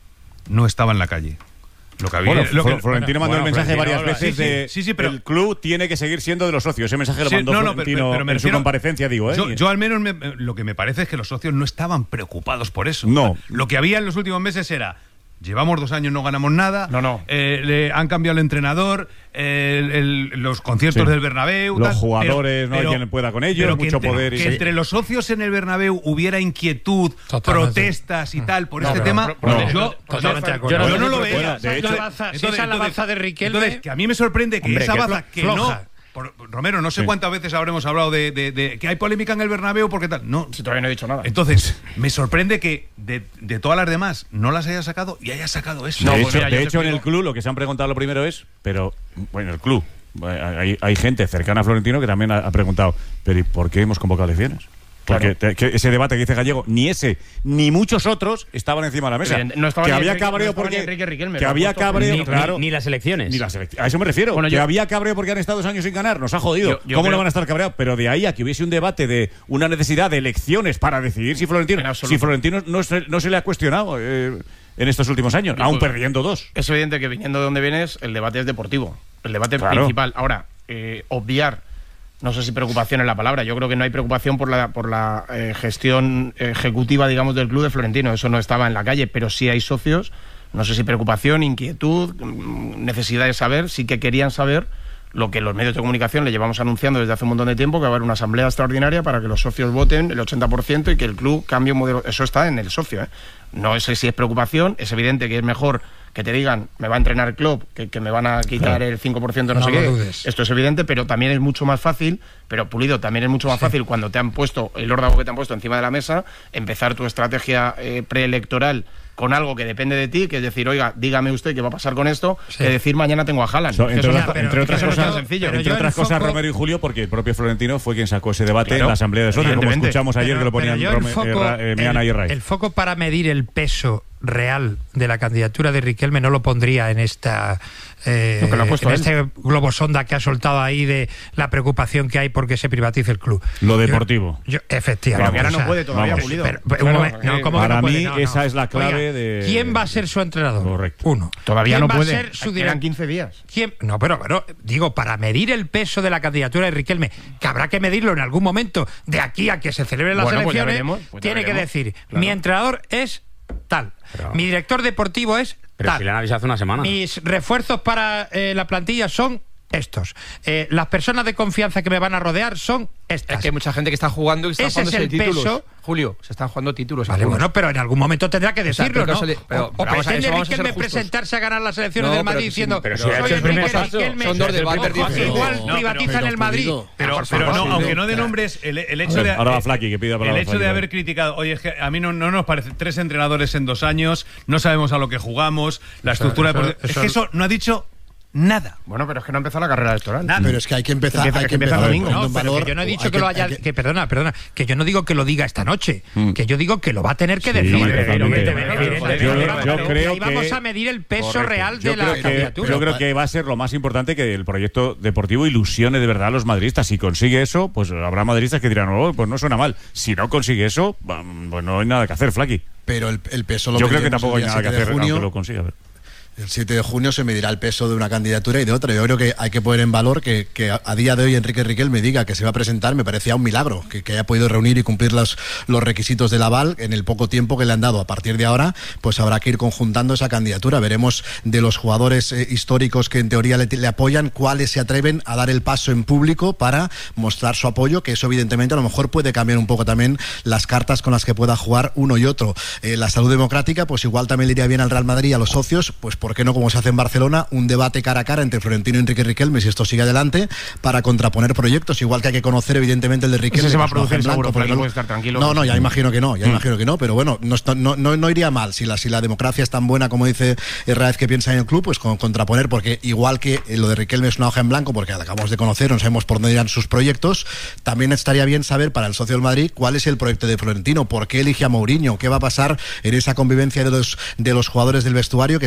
No estaba en la calle. Lo que había, bueno, lo que, Florentino mandó bueno, el mensaje Florentino, varias veces sí, sí, de sí, sí, pero, el club tiene que seguir siendo de los socios. Ese mensaje lo sí, mandó no, no, Florentino pero, pero me en refiero, su comparecencia, digo. ¿eh? Yo, yo al menos me, lo que me parece es que los socios no estaban preocupados por eso. No. Lo que había en los últimos meses era... Llevamos dos años, no ganamos nada. No, no. Eh, le han cambiado el entrenador, el, el, los conciertos sí. del Bernabéu. Los tal, jugadores, pero, no hay pero, quien pueda con ellos, pero mucho que entre, poder. Y que sí. entre los socios en el Bernabéu hubiera inquietud, Totalmente. protestas y tal por No, este pero, tema. pero, pero, yo, totalmente de yo, acuerdo. yo no, Yo no lo sé si veía. fuera, de hecho, si es la baza- si esa es la baza de Riquelme- Entonces, que a mí me sorprende que Hombre, esa que baza flo- que floja. no... Por, Romero, no sé Sí. cuántas veces habremos hablado de, de, de que hay polémica en el Bernabéu porque tal. No, Si todavía no he dicho nada. entonces, me sorprende que de, de todas las demás no las haya sacado y haya sacado eso. De No, hecho, pues mira, yo de te hecho en el explico. club lo que se han preguntado lo primero es, pero bueno, el club, hay, hay gente cercana a Florentino que también ha, ha preguntado, pero ¿y por qué hemos convocado elecciones? Porque Claro. te, que ese debate que dice Gallego, ni ese ni muchos otros estaban encima de la mesa. Evidente, no estaba que ni había Enrique- cabreo no estaba porque ni Enrique Riquelme, que lo ha había puesto- cabreo, Ni, claro. ni, ni las elecciones. Ni las elec- a eso me refiero. Bueno, que yo- había cabreo porque han estado dos años sin ganar. Nos ha jodido. Yo- yo ¿Cómo creo- no van a estar cabreados? Pero de ahí a que hubiese un debate de una necesidad de elecciones para decidir si Florentino, En absoluto. si Florentino no se, no se le ha cuestionado eh, en estos últimos años, aún pues- perdiendo dos. Es evidente que viniendo de donde vienes, el debate es deportivo. El debate Claro. principal. Ahora, eh, obviar, no sé si preocupación es la palabra, yo creo que no hay preocupación por la, por la eh, gestión ejecutiva, digamos, del club de Florentino. Eso no estaba en la calle, pero sí hay socios. No sé si preocupación, inquietud, mm, necesidad de saber, sí que querían saber lo que los medios de comunicación le llevamos anunciando desde hace un montón de tiempo, que va a haber una asamblea extraordinaria para que los socios voten el ochenta por ciento y que el club cambie un modelo. Eso está en el socio, ¿eh? No sé si es preocupación, es evidente que es mejor que te digan, me va a entrenar el club, que, que me van a quitar Claro. el cinco por ciento, no, No sé lo qué. dudes. Esto es evidente, pero también es mucho más fácil, pero Pulido, también es mucho más fácil cuando te han puesto el órdago que te han puesto encima de la mesa, empezar tu estrategia eh, preelectoral con algo que depende de ti, que es decir, oiga, dígame usted qué va a pasar con esto, Sí. que decir mañana tengo a Haaland. So, Que entre, eso otras- no- entre que otras eso no es tan cosas, sencillo. pero entre yo otras el cosas foco- Romero y Julio, porque el propio Florentino fue quien sacó ese debate Claro, en la Asamblea de Socios, como evidentemente. escuchamos ayer Pero- que lo ponían pero yo el Rome- foco- eh, Ra- eh, Meana el- y Ray. el foco para medir el peso real de la candidatura de Riquelme no lo pondría en esta eh, Lo que lo ha puesto en él. este globo sonda que ha soltado ahí de la preocupación que hay porque se privatice el club. Lo Yo- deportivo. yo- efectivamente. Pero que ahora no o sea, puede todavía, vamos. Pulido. pero- pero, Claro, un momento, no, eh, ¿cómo que para no puede? mí No, no. esa es la clave Oiga, de- ¿quién va a ser su entrenador? Correcto. Uno. Todavía ¿Quién no va puede. a ser su Quedan direct- quince días. ¿Quién? No, pero, pero digo, para medir el peso de la candidatura de Riquelme, que habrá que medirlo en algún momento de aquí a que se celebren las Bueno, pues ya elecciones, veremos, pues ya tiene que veremos. decir, Claro. mi entrenador es tal, Pero- mi director deportivo es Pero tal, si le han avisado hace una semana. mis refuerzos para eh, la plantilla son estos, eh, las personas de confianza que me van a rodear son estas. Es que hay mucha gente que está jugando y está Ese es jugando el títulos. peso. Julio, se están jugando títulos. Vale, algunos. bueno, pero en algún momento tendrá que O sea, decirlo, creo ¿no? que sale- pero- o pero vamos a- pretende eso vamos a ser Riquelme justos. presentarse a ganar las elecciones No, del pero Madrid sí, diciendo, pero si soy ha hecho el Enrique primer paso. Riquelme, Son dos ojo, debates que diferentes. igual No, privatizan pero- el Madrid. Pero, Por pero favor, no, sí, aunque sí. no de nombres, el, el hecho de, Ahora va Flaky, que pida el palabra hecho Flaky, de haber vale. criticado, oye, es que a mí no, no nos parece tres entrenadores en dos años, no sabemos a lo que jugamos, la Eso- estructura eso- deportiva- es eso- que eso no ha dicho nada. Bueno, pero es que no ha empezado la carrera electoral. Nada. Pero es que hay que empezar, Empieza- hay que que empieza empezar domingo. poniendo No, en pero valor, que yo no he o dicho hay que lo haya, hay que, perdona, perdona, que yo no digo que lo diga esta noche, Mm. que yo digo que lo va a tener que Sí, decir. totalmente. Evidentemente, Yo- evidentemente. yo Y creo ahí vamos que- a medir el peso Correcto. real Yo de la creo que- candidatura. Yo creo que va a ser lo más importante que el proyecto deportivo ilusione de verdad a los madridistas. Si consigue eso, pues habrá madridistas que dirán, oh, pues no suena mal. Si no consigue eso, pues no hay nada que hacer, Flaky. Pero el, el peso lo Yo creo que mediremos tampoco hay el día nada que siete de hacer, junio. aunque lo consiga. A ver. El siete de junio se medirá el peso de una candidatura y de otra. Yo creo que hay que poner en valor que, que a, a día de hoy Enrique Riquelme diga que se va a presentar, me parecía un milagro, que, que haya podido reunir y cumplir los, los requisitos del aval en el poco tiempo que le han dado. A partir de ahora, pues habrá que ir conjuntando esa candidatura. Veremos de los jugadores eh, históricos que en teoría le, le apoyan, cuáles se atreven a dar el paso en público para mostrar su apoyo, que eso evidentemente a lo mejor puede cambiar un poco también las cartas con las que pueda jugar uno y otro. Eh, la salud democrática, pues igual también le iría bien al Real Madrid y a los socios, pues ¿por qué no, como se hace en Barcelona, un debate cara a cara entre Florentino y Enrique Riquelme, si esto sigue adelante, para contraponer proyectos, igual que hay que conocer evidentemente el de Riquelme? Ese se va a pues, no, producir en blanco, seguro, porque Flaky, no- puede estar tranquilo. No, no, ya imagino que no, ya Mm. imagino que no, pero bueno, no, está- no, no, no iría mal si la, si la democracia es tan buena como dice Herráez que piensa en el club, pues con, contraponer, porque igual que eh, lo de Riquelme es una hoja en blanco, porque la acabamos de conocer, no sabemos por dónde irán sus proyectos, también estaría bien saber para el socio del Madrid cuál es el proyecto de Florentino, por qué elige a Mourinho, qué va a pasar en esa convivencia de los, de los jugadores del vestuario, que se le ha roto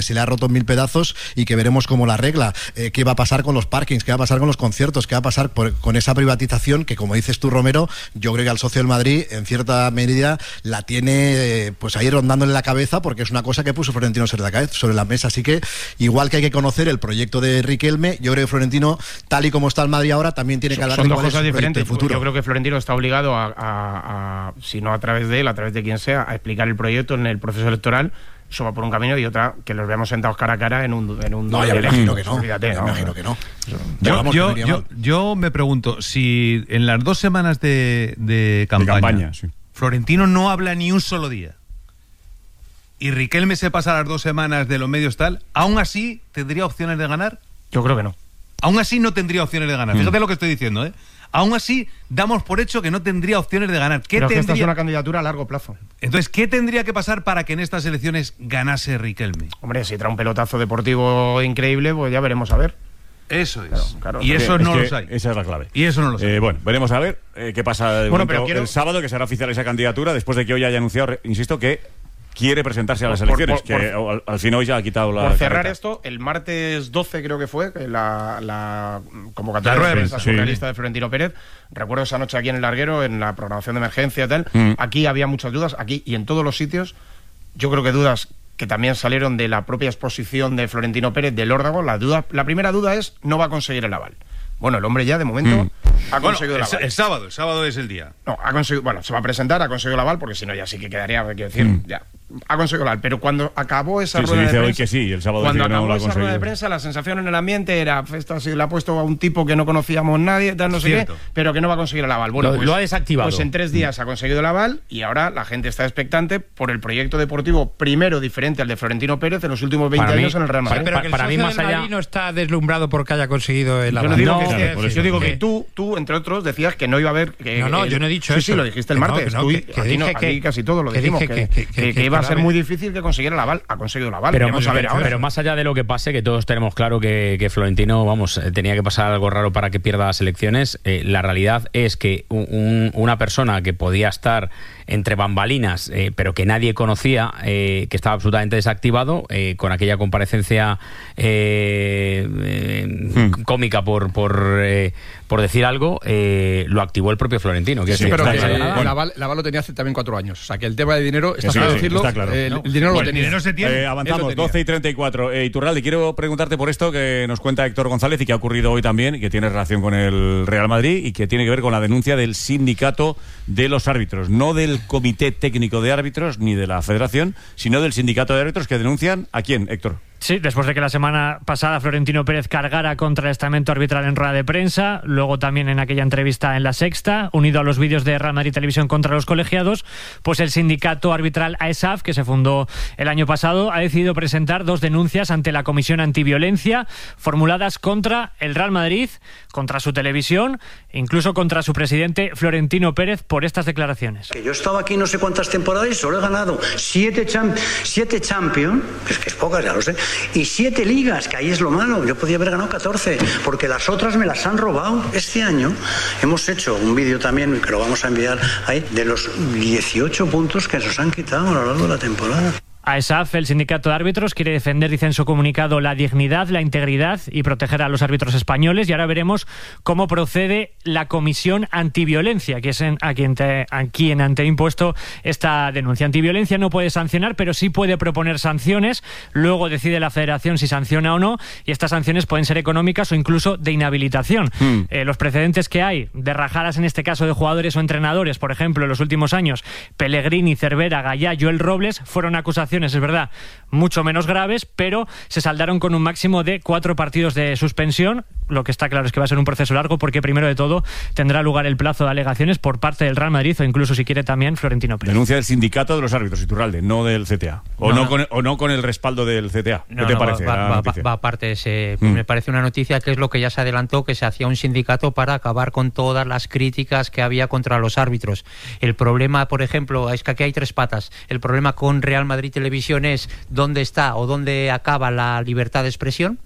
roto en mil pedazos y que veremos cómo la arregla. Eh, ¿Qué va a pasar con los parkings? ¿Qué va a pasar con los conciertos? ¿Qué va a pasar por, con esa privatización que, como dices tú, Romero, yo creo que al socio del Madrid, en cierta medida, la tiene eh, pues ahí rondándole la cabeza, porque es una cosa que puso Florentino sobre la mesa. Así que, igual que hay que conocer el proyecto de Riquelme, yo creo que Florentino, tal y como está el Madrid ahora, también tiene que hablar Son de dos cuál es cosas su proyecto de diferentes. futuro. Yo creo que Florentino está obligado a, a, a, si no a través de él, a través de quien sea, a explicar el proyecto en el proceso electoral. Eso va por un camino, y otra, que los veamos sentados cara a cara en un en un No, ya me imagino que no. Olvídate, Ya me ¿no? imagino que no. Yo, yo, yo, yo me pregunto si en las dos semanas de, de campaña, De campaña, sí. Florentino no habla ni un solo día y Riquelme se pasa las dos semanas de los medios tal, ¿aún así tendría opciones de ganar? Yo creo que no. Aún así no tendría opciones de ganar. Mm. Fíjate lo que estoy diciendo, ¿eh? Aún así damos por hecho que no tendría opciones de ganar. ¿Qué Pero que esta tendría... es una candidatura a largo plazo. Entonces, ¿qué tendría que pasar para que en estas elecciones ganase Riquelme? Hombre, si trae un pelotazo deportivo increíble, pues ya veremos a ver. Eso es. Claro, claro. Y eso Es no que los hay. Esa es la clave. Y eso no lo sé. Eh, bueno, veremos a ver eh, qué pasa de Bueno, momento pero quiero- el sábado, que será oficial esa candidatura, después de que hoy haya anunciado, re- insisto, que quiere presentarse a las Por- por- elecciones, por- que al, al fin hoy ya ha quitado la Por cerrar carreta. esto, el martes doce creo que fue que la, la convocatoria La rueda de de prensa prensa, surrealista de Florentino Pérez. Recuerdo esa noche aquí en el Larguero, en la programación de emergencia y tal. Mm. Aquí había muchas dudas, aquí y en todos los sitios. Yo creo que dudas que también salieron de la propia exposición de Florentino Pérez del Órdago. La duda, la primera duda es, no va a conseguir el aval. Bueno, el hombre ya de momento Mm. ha Bueno, conseguido el, el aval. el sábado, el sábado es el día. No, ha conseguido, bueno, se va a presentar, ha conseguido el aval, porque si no ya sí que quedaría, quiero decir, Mm. ya. Ha conseguido el aval, pero cuando acabó esa Sí, se rueda dice de hoy prensa, que sí, y el sábado cuando dice que no acabó lo ha esa rueda de conseguido. prensa, la sensación en el ambiente era, esto así, le ha puesto a un tipo que no conocíamos nadie, tal, no sé Cierto. qué, pero que no va a conseguir el aval. Bueno, Lo- pues, lo ha desactivado. Pues en tres días ha conseguido el aval, y ahora la gente está expectante por el proyecto deportivo primero diferente al de Florentino Pérez en los últimos veinte Para mí- años en el Real Madrid. Pero que el para mí, socio más del allá- Madrid no está deslumbrado porque haya conseguido el Yo no aval. digo No, que, claro, esté- por eso. yo digo que Que- tú, tú, entre otros, decías que no iba a haber. Que, No, no, que- yo no he dicho sí, eso. Sí, lo dijiste el Que no, martes. que no, Tú y- que- que aquí, no, dije aquí que- casi todo lo que dijimos. dije Que, que- que- que- que- que iba a que ser la- muy difícil que consiguiera el aval. Ha conseguido el aval. Pero, Vamos a ver ahora. pero más allá de lo que pase, que todos tenemos claro que, que Florentino, vamos, eh, tenía que pasar algo raro para que pierda las elecciones, eh, la realidad es que un- un- una persona que podía estar entre bambalinas, eh, pero que nadie conocía, eh, que estaba absolutamente desactivado, eh, con aquella comparecencia eh, eh, Hmm. cómica por por, eh, por decir algo, eh, lo activó el propio Florentino. Quiero Sí, decir, pero está que claro. el, Bueno, el aval, el aval lo tenía hace también cuatro años. O sea, que el tema de dinero, está Sí, claro sí, decirlo, está claro. el, No. el dinero Bueno, lo tenía. el dinero se tiene. Eh, Él avanzamos, lo tenía. doce y treinta y cuatro. Eh, Iturralde, quiero preguntarte por esto que nos cuenta Héctor González y que ha ocurrido hoy también, y que tiene relación con el Real Madrid y que tiene que ver con la denuncia del sindicato de los árbitros, no del Comité Técnico de Árbitros ni de la Federación, sino del sindicato de árbitros, que denuncian ¿a quién, Héctor? Sí, después de que la semana pasada Florentino Pérez cargara contra el estamento arbitral en rueda de prensa, luego también en aquella entrevista en La Sexta, unido a los vídeos de Real Madrid Televisión contra los colegiados, pues el sindicato arbitral A E S A F, que se fundó el año pasado, ha decidido presentar dos denuncias ante la Comisión Antiviolencia, formuladas contra el Real Madrid, contra su televisión, e incluso contra su presidente Florentino Pérez por estas declaraciones. Que yo he estado aquí no sé cuántas temporadas y solo he ganado siete, champ siete Champions, que es que es pocas, ya lo sé, y siete ligas, que ahí es lo malo. Yo podía haber ganado catorce, porque las otras me las han robado. Este año hemos hecho un vídeo también, que lo vamos a enviar ahí, de los dieciocho puntos que nos han quitado a lo largo de la temporada. A E S A F, el sindicato de árbitros, quiere defender, dice en su comunicado, la dignidad, la integridad y proteger a los árbitros españoles. Y ahora veremos cómo procede la Comisión Antiviolencia, que es en, a, quien te, a quien ante impuesto esta denuncia. Antiviolencia no puede sancionar, pero sí puede proponer sanciones. Luego decide la Federación si sanciona o no. Y estas sanciones pueden ser económicas o incluso de inhabilitación. Mm. Eh, los precedentes que hay de rajadas, en este caso de jugadores o entrenadores, por ejemplo, en los últimos años, Pellegrini, Cervera, Gallá, Joel Robles, fueron acusaciones, es verdad, mucho menos graves, pero se saldaron con un máximo de cuatro partidos de suspensión. Lo que está claro es que va a ser un proceso largo, porque primero de todo tendrá lugar el plazo de alegaciones por parte del Real Madrid o incluso, si quiere, también Florentino Pérez. Denuncia del sindicato de los árbitros, Iturralde, no del C T A. O no, No, no. no. Con, o no con el respaldo del C T A. ¿Qué No, te no, parece? Va, la va, noticia? va aparte de ese. Pues Mm. me parece una noticia que es lo que ya se adelantó, que se hacía un sindicato para acabar con todas las críticas que había contra los árbitros. El problema, por ejemplo, es que aquí hay tres patas. El problema con Real Madrid Televisión es dónde está o dónde acaba la libertad de expresión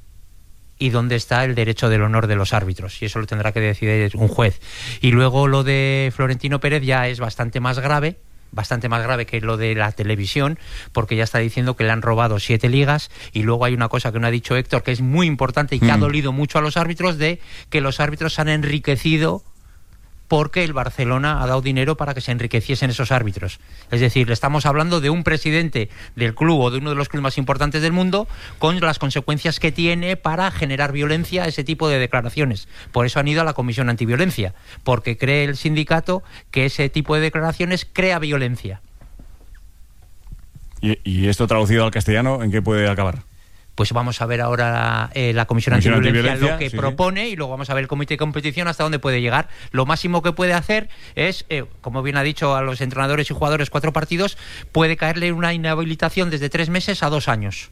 y dónde está el derecho del honor de los árbitros, y eso lo tendrá que decidir un juez. Y luego lo de Florentino Pérez ya es bastante más grave, bastante más grave que lo de la televisión, porque ya está diciendo que le han robado siete ligas, y luego hay una cosa que no ha dicho Héctor, que es muy importante y que mm. ha dolido mucho a los árbitros, de que los árbitros se han enriquecido porque el Barcelona ha dado dinero para que se enriqueciesen esos árbitros. Es decir, le estamos hablando de un presidente del club o de uno de los clubes más importantes del mundo, con las consecuencias que tiene para generar violencia, ese tipo de declaraciones. Por eso han ido a la Comisión Antiviolencia, porque cree el sindicato que ese tipo de declaraciones crea violencia. ¿Y, y esto traducido al castellano, en qué puede acabar? Pues vamos a ver ahora eh, la Comisión, Comisión Antiviolencia, Antiviolencia lo que sí, propone sí. y luego vamos a ver el Comité de Competición hasta dónde puede llegar. Lo máximo que puede hacer es, eh, como bien ha dicho a los entrenadores y jugadores, cuatro partidos, puede caerle una inhabilitación desde tres meses a dos años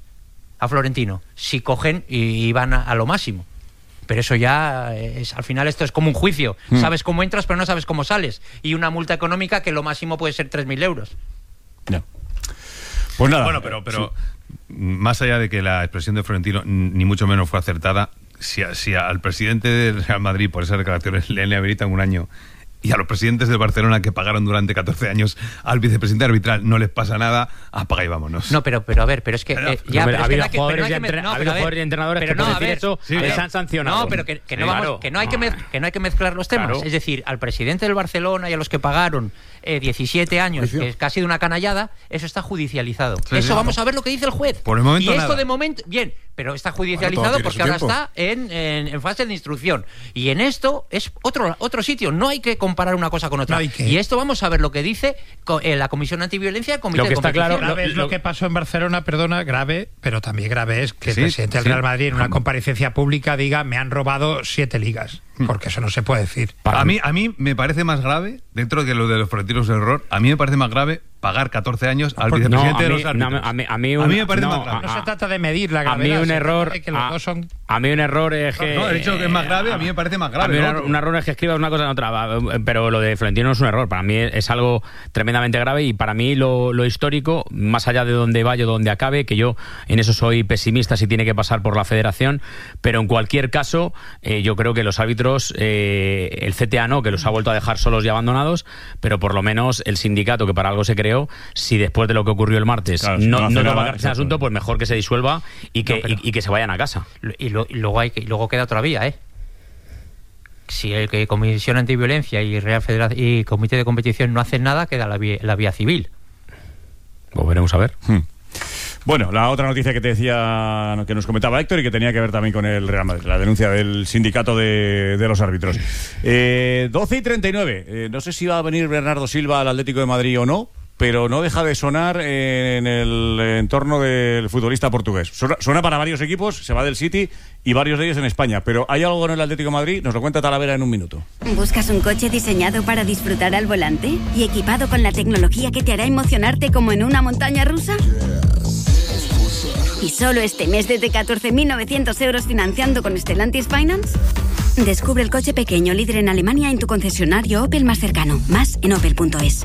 a Florentino, si cogen y, y van a, a lo máximo. Pero eso ya, es, al final esto es como un juicio. Hmm. Sabes cómo entras pero no sabes cómo sales. Y una multa económica que lo máximo puede ser tres mil euros. No. Pues nada. Bueno, pero... pero... Sí. Más allá de que la expresión de Florentino ni mucho menos fue acertada, si, a, si al presidente del Real Madrid por esas declaraciones le habilitan un año, y a los presidentes del Barcelona que pagaron durante catorce años al vicepresidente arbitral no les pasa nada, apaga y vámonos. No, pero pero a ver, pero es que pero, eh, ya, pero pero ha habido es que jugadores no y entre, no, jugadores y entrenadores que no, por decir eso sí, les han sancionado. No, pero que, que, no, sí, vamos, claro. que, no hay que, mez, que no hay que mezclar los temas. Claro. Es decir, al presidente del Barcelona y a los que pagaron eh, diecisiete años, que es casi de una canallada, eso está judicializado. Sí, eso sí, vamos no. a ver lo que dice el juez. Por el momento y esto nada. de momento, bien, pero está judicializado bueno, porque ahora tiempo. está en, en, en fase de instrucción. Y en esto es otro, otro sitio. No hay que comparar una cosa con otra. No y esto vamos a ver lo que dice eh, la Comisión Antiviolencia y el Comité lo que de está Competición. Claro, grave es lo, lo que pasó en Barcelona, perdona, grave, pero también grave es que sí, el presidente del sí. Real Madrid en una comparecencia pública diga me han robado siete ligas. Porque eso no se puede decir. A mí, a mí me parece más grave, dentro de lo de los Florentinos de error, a mí me parece más grave pagar catorce años al vicepresidente no, de los árbitros. No, a, mí, a, mí un, a mí me parece no, más grave. No se trata de medir la gravedad. A mí un error... Que los a, dos son... a mí un error es que... No, he dicho que es más grave, a mí me parece más grave. A mí un, un error es que escribas una cosa en otra, pero lo de Florentino no es un error. Para mí es algo tremendamente grave y para mí lo, lo histórico, más allá de donde vaya o donde acabe, que yo en eso soy pesimista si tiene que pasar por la federación, pero en cualquier caso, eh, yo creo que los árbitros... Eh, el C T A no, que los ha vuelto a dejar solos y abandonados, pero por lo menos el sindicato, que para algo se creó, si después de lo que ocurrió el martes claro, no, no, no toma cartas en asunto, pues mejor que se disuelva y que, no, pero, y, y que se vayan a casa. Y, lo, y, luego hay que, y luego queda otra vía, ¿eh? Si el que Comisión Antiviolencia y Real Federación y Comité de Competición no hacen nada, queda la vía, la vía civil. Pues veremos a ver. Hmm. Bueno, la otra noticia que te decía, que nos comentaba Héctor y que tenía que ver también con el Real Madrid, la denuncia del sindicato de, de los árbitros. Eh, doce y treinta y nueve. Eh, no sé si va a venir Bernardo Silva al Atlético de Madrid o no, pero no deja de sonar en el entorno del futbolista portugués. Suena, suena para varios equipos, se va del City y varios de ellos en España. Pero ¿hay algo en el Atlético de Madrid? Nos lo cuenta Talavera en un minuto. ¿Buscas un coche diseñado para disfrutar al volante y equipado con la tecnología que te hará emocionarte como en una montaña rusa? ¿Y solo este mes desde catorce mil novecientos euros financiando con Stellantis Finance? Descubre el coche pequeño líder en Alemania en tu concesionario Opel más cercano. Más en opel punto es.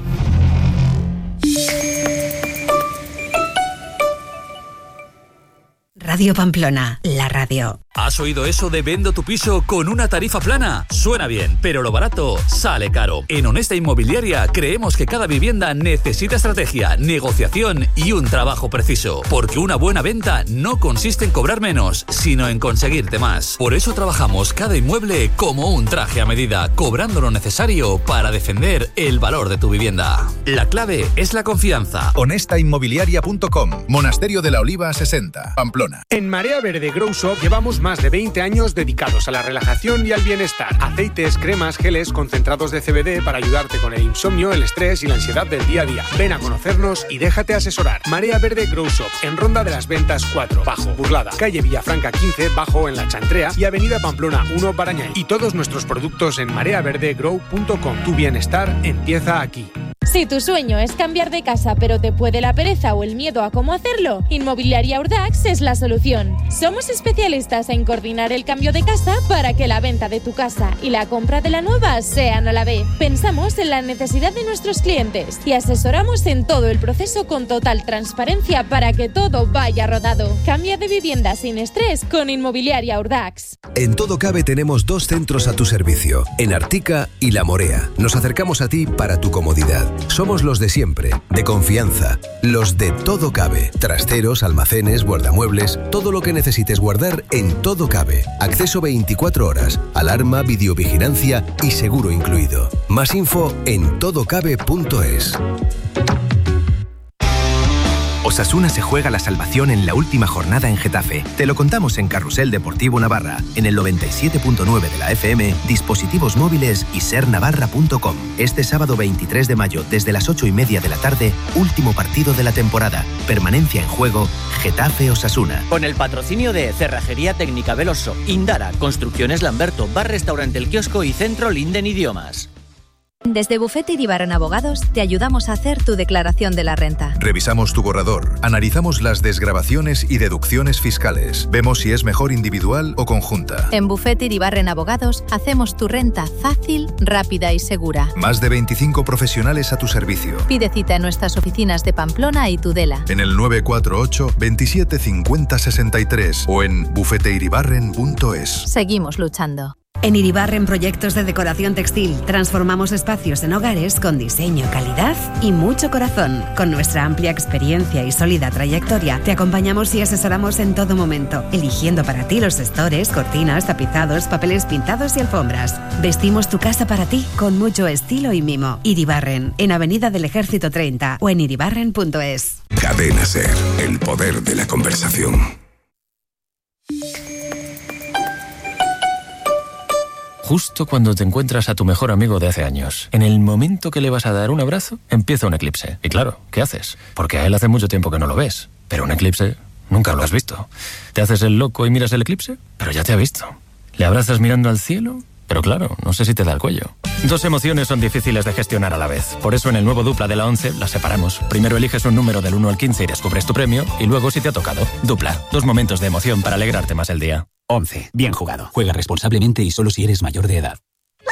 Radio Pamplona, la radio. ¿Has oído eso de vendo tu piso con una tarifa plana? Suena bien, pero lo barato sale caro. En Honesta Inmobiliaria creemos que cada vivienda necesita estrategia, negociación y un trabajo preciso. Porque una buena venta no consiste en cobrar menos, sino en conseguirte más. Por eso trabajamos cada inmueble como un traje a medida, cobrando lo necesario para defender el valor de tu vivienda. La clave es la confianza. honesta inmobiliaria punto com, Monasterio de la Oliva sesenta, Pamplona. En Marea Verde Grow Shop llevamos más de veinte años dedicados a la relajación y al bienestar. Aceites, cremas, geles, concentrados de C B D para ayudarte con el insomnio, el estrés y la ansiedad del día a día. Ven a conocernos y déjate asesorar. Marea Verde Grow Shop, en Ronda de las Ventas cuatro, Bajo, Burlada, calle Villafranca quince, Bajo en La Chantrea y avenida Pamplona uno, Barañáin. Y todos nuestros productos en marea verde grow punto com. Tu bienestar empieza aquí. Si tu sueño es cambiar de casa pero te puede la pereza o el miedo a cómo hacerlo, Inmobiliaria Urdax es la solución. Somos especialistas en coordinar el cambio de casa para que la venta de tu casa y la compra de la nueva sean a la vez. Pensamos en la necesidad de nuestros clientes y asesoramos en todo el proceso con total transparencia para que todo vaya rodado. Cambia de vivienda sin estrés con Inmobiliaria Urdax. En Todo Cabe tenemos dos centros a tu servicio, en Artica y La Morea. Nos acercamos a ti para tu comodidad. Somos los de siempre, de confianza, los de Todo Cabe. Trasteros, almacenes, guardamuebles, todo lo que necesites guardar en Todo Cabe. Acceso veinticuatro horas, alarma, videovigilancia y seguro incluido. Más info en todocabe punto es. Osasuna se juega la salvación en la última jornada en Getafe. Te lo contamos en Carrusel Deportivo Navarra, en el noventa y siete punto nueve de la F M, dispositivos móviles y ser navarra punto com. Este sábado veintitrés de mayo, desde las ocho y media de la tarde, último partido de la temporada. Permanencia en juego, Getafe Osasuna. Con el patrocinio de Cerrajería Técnica Veloso, Indara, Construcciones Lamberto, Bar Restaurante El Kiosco y Centro Linden Idiomas. Desde Bufete Iribarren Abogados te ayudamos a hacer tu declaración de la renta. Revisamos tu borrador, analizamos las desgravaciones y deducciones fiscales. Vemos si es mejor individual o conjunta. En Bufete Iribarren Abogados hacemos tu renta fácil, rápida y segura. Más de veinticinco profesionales a tu servicio. Pide cita en nuestras oficinas de Pamplona y Tudela. En el nueve cuatro ocho, veintisiete cincuenta sesenta y tres o en bufete iribarren punto es. Seguimos luchando. En Iribarren Proyectos de Decoración Textil transformamos espacios en hogares con diseño, calidad y mucho corazón. Con nuestra amplia experiencia y sólida trayectoria, te acompañamos y asesoramos en todo momento, eligiendo para ti los estores, cortinas, tapizados, papeles pintados y alfombras. Vestimos tu casa para ti con mucho estilo y mimo. Iribarren, en Avenida del Ejército treinta o en iribarren punto es. Cadena SER, el poder de la conversación. Justo cuando te encuentras a tu mejor amigo de hace años, en el momento que le vas a dar un abrazo, empieza un eclipse. Y claro, ¿qué haces? Porque a él hace mucho tiempo que no lo ves. Pero un eclipse nunca lo has visto. ¿Te haces el loco y miras el eclipse? Pero ya te ha visto. ¿Le abrazas mirando al cielo? Pero claro, no sé si te da el cuello. Dos emociones son difíciles de gestionar a la vez. Por eso en el nuevo Dupla de la once las separamos. Primero eliges un número del uno al quince y descubres tu premio. Y luego si te ha tocado. Dupla. Dos momentos de emoción para alegrarte más el día. once. Bien jugado. Juega responsablemente y solo si eres mayor de edad.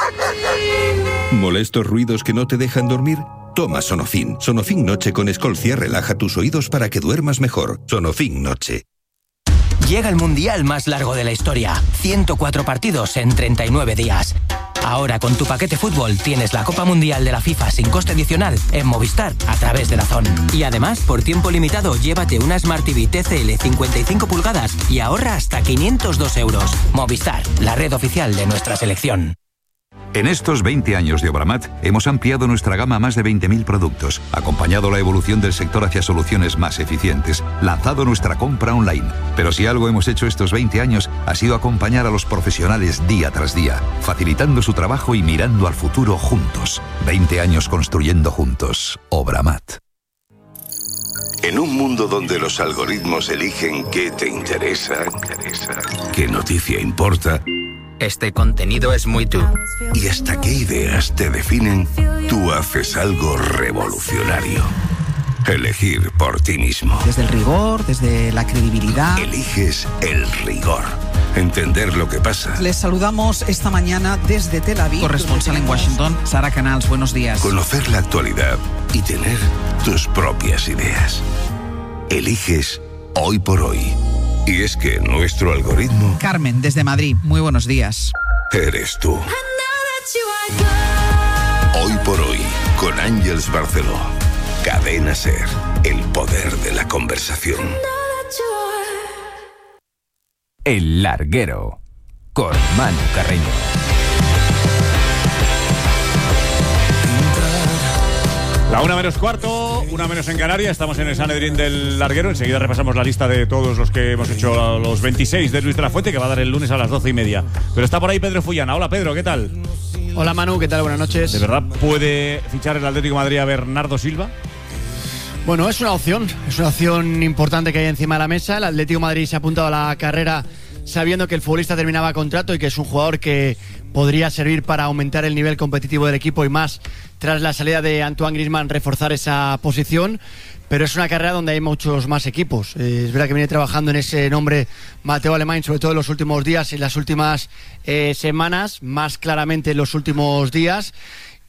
¿Molestos ruidos que no te dejan dormir? Toma Sonofin. Sonofin Noche con Escolcia relaja tus oídos para que duermas mejor. Sonofin Noche. Llega el mundial más largo de la historia. ciento cuatro partidos en treinta y nueve días. Ahora con tu paquete fútbol tienes la Copa Mundial de la FIFA sin coste adicional en Movistar a través de DAZN. Y además, por tiempo limitado, llévate una Smart T V T C L cincuenta y cinco pulgadas y ahorra hasta quinientos dos euros. Movistar, la red oficial de nuestra selección. En estos veinte años de Obramat hemos ampliado nuestra gama a más de veinte mil productos, acompañado la evolución del sector hacia soluciones más eficientes, lanzado nuestra compra online. Pero si algo hemos hecho estos veinte años ha sido acompañar a los profesionales día tras día, facilitando su trabajo y mirando al futuro juntos. veinte años construyendo juntos. Obramat. En un mundo donde los algoritmos eligen qué te interesa, qué noticia importa, este contenido es muy tú. y hasta qué ideas te definen, tú haces algo revolucionario. Elegir por ti mismo. Desde el rigor, desde la credibilidad. Eliges el rigor. Entender lo que pasa. Les saludamos esta mañana desde Tel Aviv. Corresponsal en Washington, Sara Canals, buenos días. Conocer la actualidad y tener tus propias ideas. Eliges hoy por hoy. Y es que nuestro algoritmo Carmen, desde Madrid, muy buenos días. eres tú. Hoy por hoy, con Ángeles Barceló. Cadena SER, el poder de la conversación. El Larguero, con Manu Carreño. La una menos cuarto, una menos en Canarias. Estamos en el Sanedrín del Larguero. Enseguida repasamos la lista de todos los que hemos hecho, los veintiséis de Luis de la Fuente, que va a dar el lunes a las doce y media. Pero está por ahí Pedro Fullana. Hola Pedro, ¿qué tal? Hola Manu, ¿qué tal? Buenas noches. ¿De verdad puede fichar el Atlético de Madrid a Bernardo Silva? Bueno, es una opción, es una opción importante que hay encima de la mesa. El Atlético de Madrid se ha apuntado a la carrera sabiendo que el futbolista terminaba contrato y que es un jugador que podría servir para aumentar el nivel competitivo del equipo y más tras la salida de Antoine Griezmann reforzar esa posición. Pero es una carrera donde hay muchos más equipos. Eh, es verdad que viene trabajando en ese nombre Mateo Alemán, sobre todo en los últimos días y en las últimas eh, semanas, más claramente en los últimos días.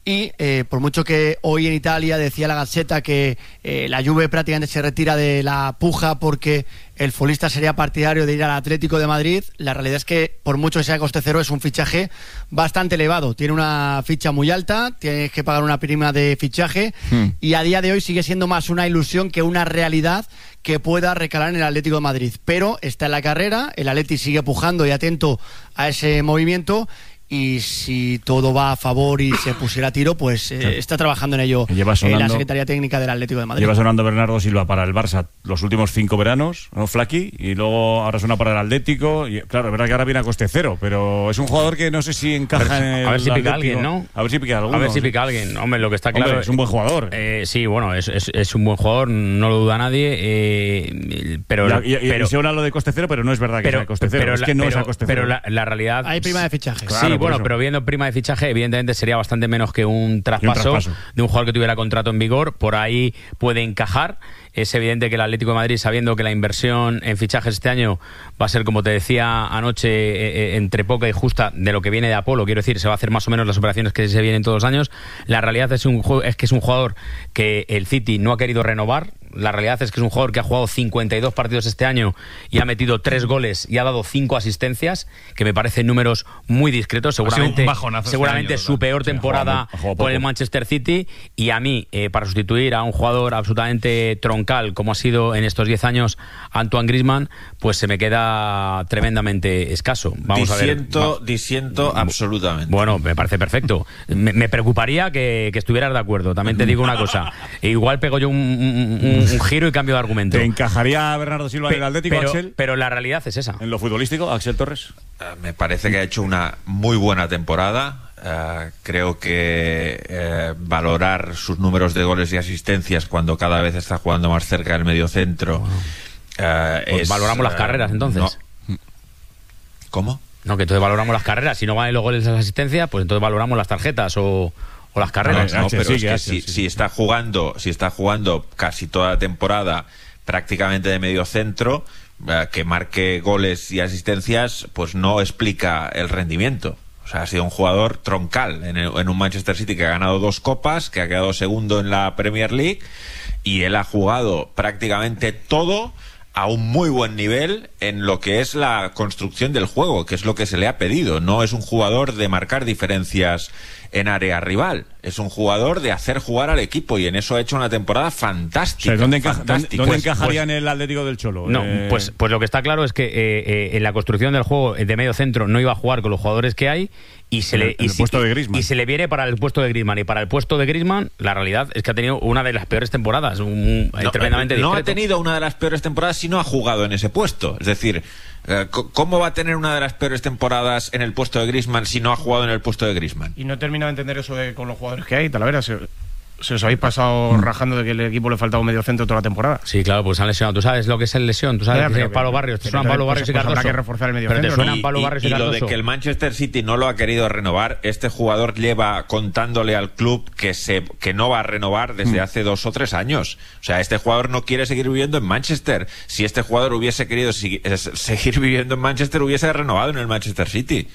y eh, por mucho que hoy en Italia decía la Gazzetta que eh, la Juve prácticamente se retira de la puja porque el futbolista sería partidario de ir al Atlético de Madrid, la realidad es que por mucho que sea coste cero es un fichaje bastante elevado, tiene una ficha muy alta, tienes que pagar una prima de fichaje hmm. y a día de hoy sigue siendo más una ilusión que una realidad que pueda recalar en el Atlético de Madrid, pero está en la carrera, el Atleti sigue pujando y atento a ese movimiento, y si todo va a favor y se pusiera a tiro, pues eh, sí. está trabajando en ello sonando, en la Secretaría Técnica del Atlético de Madrid. Lleva sonando Bernardo Silva para el Barça los últimos cinco veranos, ¿no, Flaqui? Y luego ahora suena para el Atlético. Y claro, es verdad que ahora viene a coste cero, pero es un jugador que no sé si encaja a ver, en el A ver si pica Atlético. alguien, ¿no? A ver si pica alguno. A ver si sí. pica alguien. Hombre, lo que está claro... Hombre, es un buen jugador. Eh, sí, bueno, es, es, es un buen jugador, no lo duda nadie, eh, pero... Y, y, pero y se habla lo de coste cero, pero no es verdad que pero, sea coste cero. Pero es que no pero, es a coste cero. Pero la, la realidad... Hay prima de fichaje. Claro, sí, bueno, pero viendo prima de fichaje, evidentemente sería bastante menos que un traspaso, un traspaso de un jugador que tuviera contrato en vigor. Por ahí puede encajar. Es evidente que el Atlético de Madrid, sabiendo que la inversión en fichajes este año va a ser, como te decía anoche, eh, entre poca y justa de lo que viene de Apolo, quiero decir, se va a hacer más o menos las operaciones que se vienen todos los años. La realidad es, un, es que es un jugador que el City no ha querido renovar. La realidad es que es un jugador que ha jugado cincuenta y dos partidos este año y ha metido tres goles y ha dado cinco asistencias, que me parecen números muy discretos. Seguramente, seguramente este año, su peor temporada sí, con el Manchester City. Y a mí, eh, para sustituir a un jugador absolutamente troncal como ha sido en estos diez años Antoine Griezmann, pues se me queda tremendamente escaso. Vamos disiento, a ver. Disiento absolutamente. Bueno, me parece perfecto. Me, me preocuparía que, que estuvieras de acuerdo. También te digo una cosa. Igual pego yo un, un, un giro y cambio de argumento. ¿Te encajaría Bernardo Silva en el Atlético, pero, Axel? Pero la realidad es esa. ¿En lo futbolístico, Axel Torres? Uh, me parece que ha hecho una muy buena temporada. Uh, creo que uh, valorar sus números de goles y asistencias cuando cada vez está jugando más cerca del mediocentro. Wow. Uh, pues es, valoramos uh, las carreras entonces. No. ¿Cómo? No, que entonces valoramos las carreras. Si no valen los goles y las asistencias, pues entonces valoramos las tarjetas o, o las carreras. No, no, pero sí, es que H, si, sí, si está jugando, si está jugando casi toda la temporada prácticamente de medio centro, uh, que marque goles y asistencias, pues no explica el rendimiento. O sea, ha sido un jugador troncal en, el, en un Manchester City que ha ganado dos copas, que ha quedado segundo en la Premier League, y él ha jugado prácticamente todo a un muy buen nivel en lo que es la construcción del juego, que es lo que se le ha pedido. No es un jugador de marcar diferencias en área rival, es un jugador de hacer jugar al equipo, y en eso ha hecho una temporada fantástica. O sea, ¿dónde, encaja, fantástica. ¿dónde Pues, encajaría pues, en el Atlético del Cholo? No, eh... pues, pues lo que está claro es que eh, eh, en la construcción del juego de medio centro no iba a jugar con los jugadores que hay, y se, en le, el, en y, el puesto de Griezmann. y se le viene para el puesto de Griezmann. Y para el puesto de Griezmann, la realidad es que ha tenido una de las peores temporadas, un, no, tremendamente no discreto. ha tenido una de las peores temporadas si no ha jugado en ese puesto. Es decir, ¿cómo va a tener una de las peores temporadas en el puesto de Griezmann si no ha jugado en el puesto de Griezmann? Y no he terminado de entender eso de con los jugadores que hay, Talavera. Se, se os habéis pasado mm. rajando de que el equipo le faltaba un medio centro toda la temporada. Sí, claro, pues han lesionado. Tú sabes lo que es el lesión, tú sabes ya, que pero, es Pablo Barrios, te suenan Pablo Barrios pues, y Cardoso. Pues habrá que reforzar el medio pero centro. Te suenan y, Pablo y, Barrios y, y Cardoso. lo de que el Manchester City no lo ha querido renovar, este jugador lleva contándole al club que se que no va a renovar desde mm. hace dos o tres años. O sea, este jugador no quiere seguir viviendo en Manchester. Si este jugador hubiese querido si, es, seguir viviendo en Manchester, hubiese renovado en el Manchester City.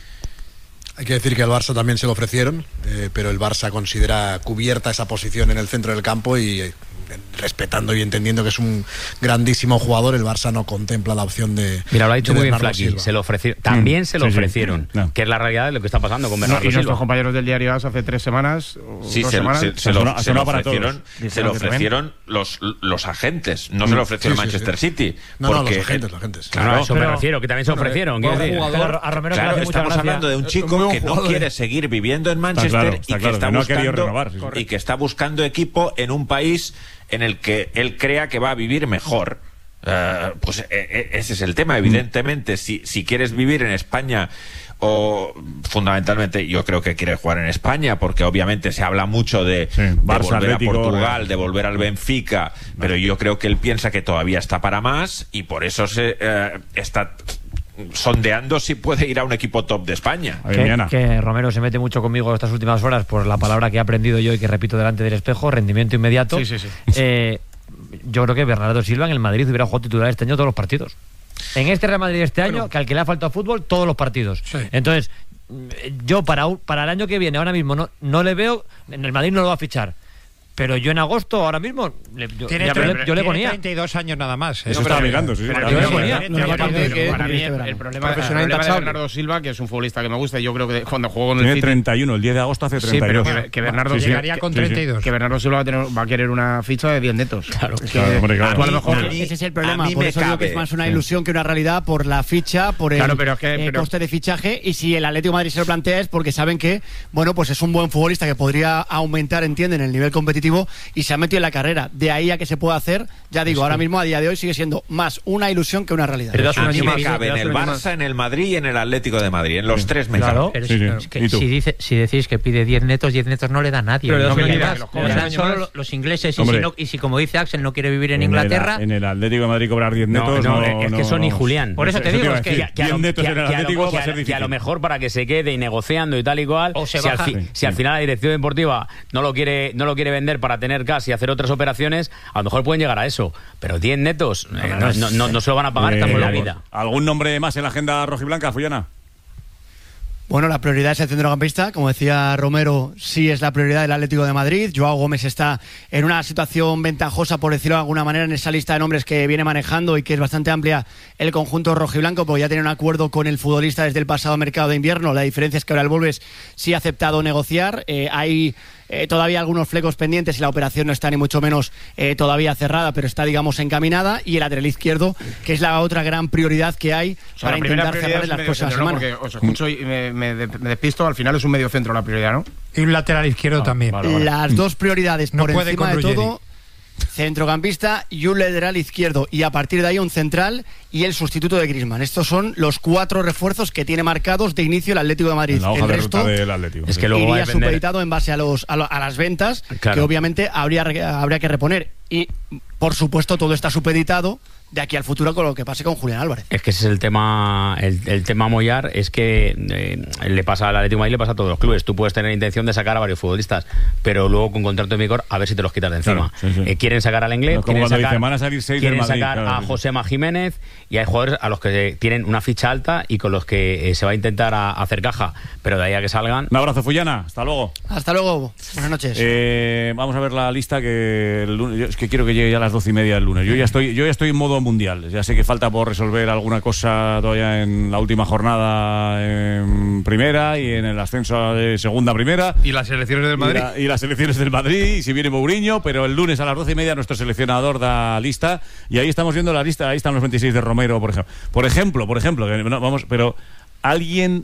Hay que decir que al Barça también se lo ofrecieron, eh, pero el Barça considera cubierta esa posición en el centro del campo y eh, respetando y entendiendo que es un grandísimo jugador, el Barça no contempla la opción de. Mira, lo ha dicho muy bien Flaqui, se lo ofrecieron, también mm, se lo sí, ofrecieron, sí. No. que es la realidad de lo que está pasando con Bernardo no, y Silva. nuestros compañeros del diario AS hace tres semanas, sí, dos se, semanas, se, se, se, lo, se lo ofrecieron, se lo ofrecieron los, los agentes, no mm. se lo ofreció sí, el Manchester sí, sí. City. No, porque, no, los agentes, los agentes. Claro, a eso pero, me refiero, que también se ofrecieron. Bueno, decir. Jugador, a Romero claro, que estamos gracia. hablando de un chico que no quiere seguir viviendo en Manchester está claro, está y que claro, está que no buscando renovar, y que está buscando equipo en un país en el que él crea que va a vivir mejor. Uh, pues eh, ese es el tema. Evidentemente, si, si quieres vivir en España, o fundamentalmente yo creo que quiere jugar en España, porque obviamente se habla mucho de, sí, de Barça, volver Atlético, a Portugal, eh. de volver al Benfica, pero yo creo que él piensa que todavía está para más, y por eso se uh, está sondeando si puede ir a un equipo top de España. Que, que Romero se mete mucho conmigo estas últimas horas por la palabra que he aprendido yo y que repito delante del espejo: rendimiento inmediato. Sí, sí, sí. Eh, yo creo que Bernardo Silva en el Madrid hubiera jugado titular este año todos los partidos. En este Real Madrid este año, bueno, que al que le ha faltado fútbol, todos los partidos. Sí. Entonces, yo para, para el año que viene, ahora mismo, no, no le veo, en el Madrid no lo va a fichar. Pero yo en agosto, ahora mismo, le, yo, tiene, ya, tre- le, yo le ponía. treinta y dos años nada más. Eso estaba mirando, sí. Pero Yo le ponía. Para mí, el problema es de Bernardo Silva, que es un futbolista que me gusta, y yo creo que cuando juego en el Tiene City... treinta y uno, el diez de agosto hace treinta y dos. Sí, pero que, que Bernardo sí, sí. llegaría con que, treinta y dos. Que Bernardo Silva va a, tener, va a querer una ficha de diez netos. Claro, es claro, que, hombre, claro. Tú a lo mejor... A mí- Ese es el a problema, mí por me eso digo que cabe. es más una Sí. ilusión que una realidad, por la ficha, por el Claro, pero es que- eh, pero- coste de fichaje, y si el Atlético de Madrid se lo plantea es porque saben que, bueno, pues es un buen futbolista que podría aumentar, entienden, el nivel competitivo, y se ha metido en la carrera. De ahí a que se pueda hacer, ya digo, ahora mismo a día de hoy sigue siendo más una ilusión que una realidad. Pero das A una mí me cifra- cabe en el Barça, en el Madrid y en el Atlético de Madrid. En los tres me Claro. cabe. Pero Sí, si, sí. es que ¿Y tú? si, dice, si decís que pide diez netos, diez netos no le da a nadie. Pero le das No un le año das, más, le los jóvenes, dan un año solo más. los ingleses. Y Hombre. si, no, y si, como dice Axel, no quiere vivir en En el- Inglaterra. En el Atlético de Madrid cobrar diez No, netos. no, No, es que no, son ni no. Julián. Por eso te digo, iba a es que- decir. Que a, lo, diez netos que a- en el que a lo- Atlético va a que a- ser que a difícil. lo mejor para que se quede y negociando y tal y cual, O se si, al, baja. fi- Sí, si al sí. final la dirección deportiva no lo quiere no lo quiere vender para tener cash y hacer otras operaciones, a lo mejor pueden llegar a eso. Pero diez netos eh, no, no, no, no se lo van a pagar, Eh, estamos en la vida. ¿Algún nombre más en la agenda rojiblanca, Fullana? Bueno, la prioridad es el centrocampista. Como decía Romero, sí es la prioridad del Atlético de Madrid. Joao Gómez está en una situación ventajosa, por decirlo de alguna manera, en esa lista de nombres que viene manejando y que es bastante amplia el conjunto rojiblanco, porque ya tiene un acuerdo con el futbolista desde el pasado mercado de invierno. La diferencia es que ahora el Wolves sí ha aceptado negociar. Eh, hay eh, todavía algunos flecos pendientes y la operación no está ni mucho menos eh, todavía cerrada, pero está, digamos, encaminada. Y el lateral izquierdo, que es la otra gran prioridad que hay O sea, para la primera intentar prioridad cerrar es las medio cosas a centro, ¿no? semana. Porque os escucho y me, me de- me despisto, al final es un medio centro la prioridad, ¿no? Y un lateral izquierdo también. Las dos prioridades No por puede encima con de Ruggeri. todo, centrocampista y un lateral izquierdo, y a partir de ahí un central y el sustituto de Griezmann. Estos son los cuatro refuerzos que tiene marcados de inicio el Atlético de Madrid. En la hoja El de resto ruta del Atlético. Es que luego va a iría depender- supeditado en base a los a, lo- a las ventas, Claro. que obviamente habría re- habría que reponer. Y por supuesto todo está supeditado de aquí al futuro con lo que pase con Julián Álvarez. Es que ese es el tema, el, el tema Moyar, es que eh, le pasa al Atlético de Madrid, le pasa a todos los clubes. Tú puedes tener intención de sacar a varios futbolistas, pero luego con contrato de vigor a ver si te los quitas de encima. Claro, sí, sí. Eh, quieren sacar al Inglés, No, como quieren cuando sacar, dicen, van a salir seis quieren del Madrid, sacar claro, a sí. Josema Jiménez, y hay jugadores a los que tienen una ficha alta y con los que eh, se va a intentar a- hacer caja, pero de ahí a que salgan. Un abrazo, Fullana. Hasta luego. Hasta luego. Buenas noches. Eh, vamos a ver la lista que el lunes, yo es que quiero que llegue ya a las doce y media del lunes. Yo ya estoy, yo ya estoy en modo mundial. Ya sé que falta por resolver alguna cosa todavía en la última jornada en primera y en el ascenso de segunda a primera. Y las elecciones del Y, Madrid. la- y las elecciones del Madrid, y si viene Mourinho, pero el lunes a las doce y media nuestro seleccionador da lista, y ahí estamos viendo la lista, ahí están los veintiséis de Romero, por ejemplo. Por ejemplo, por ejemplo, que no, vamos, pero ¿alguien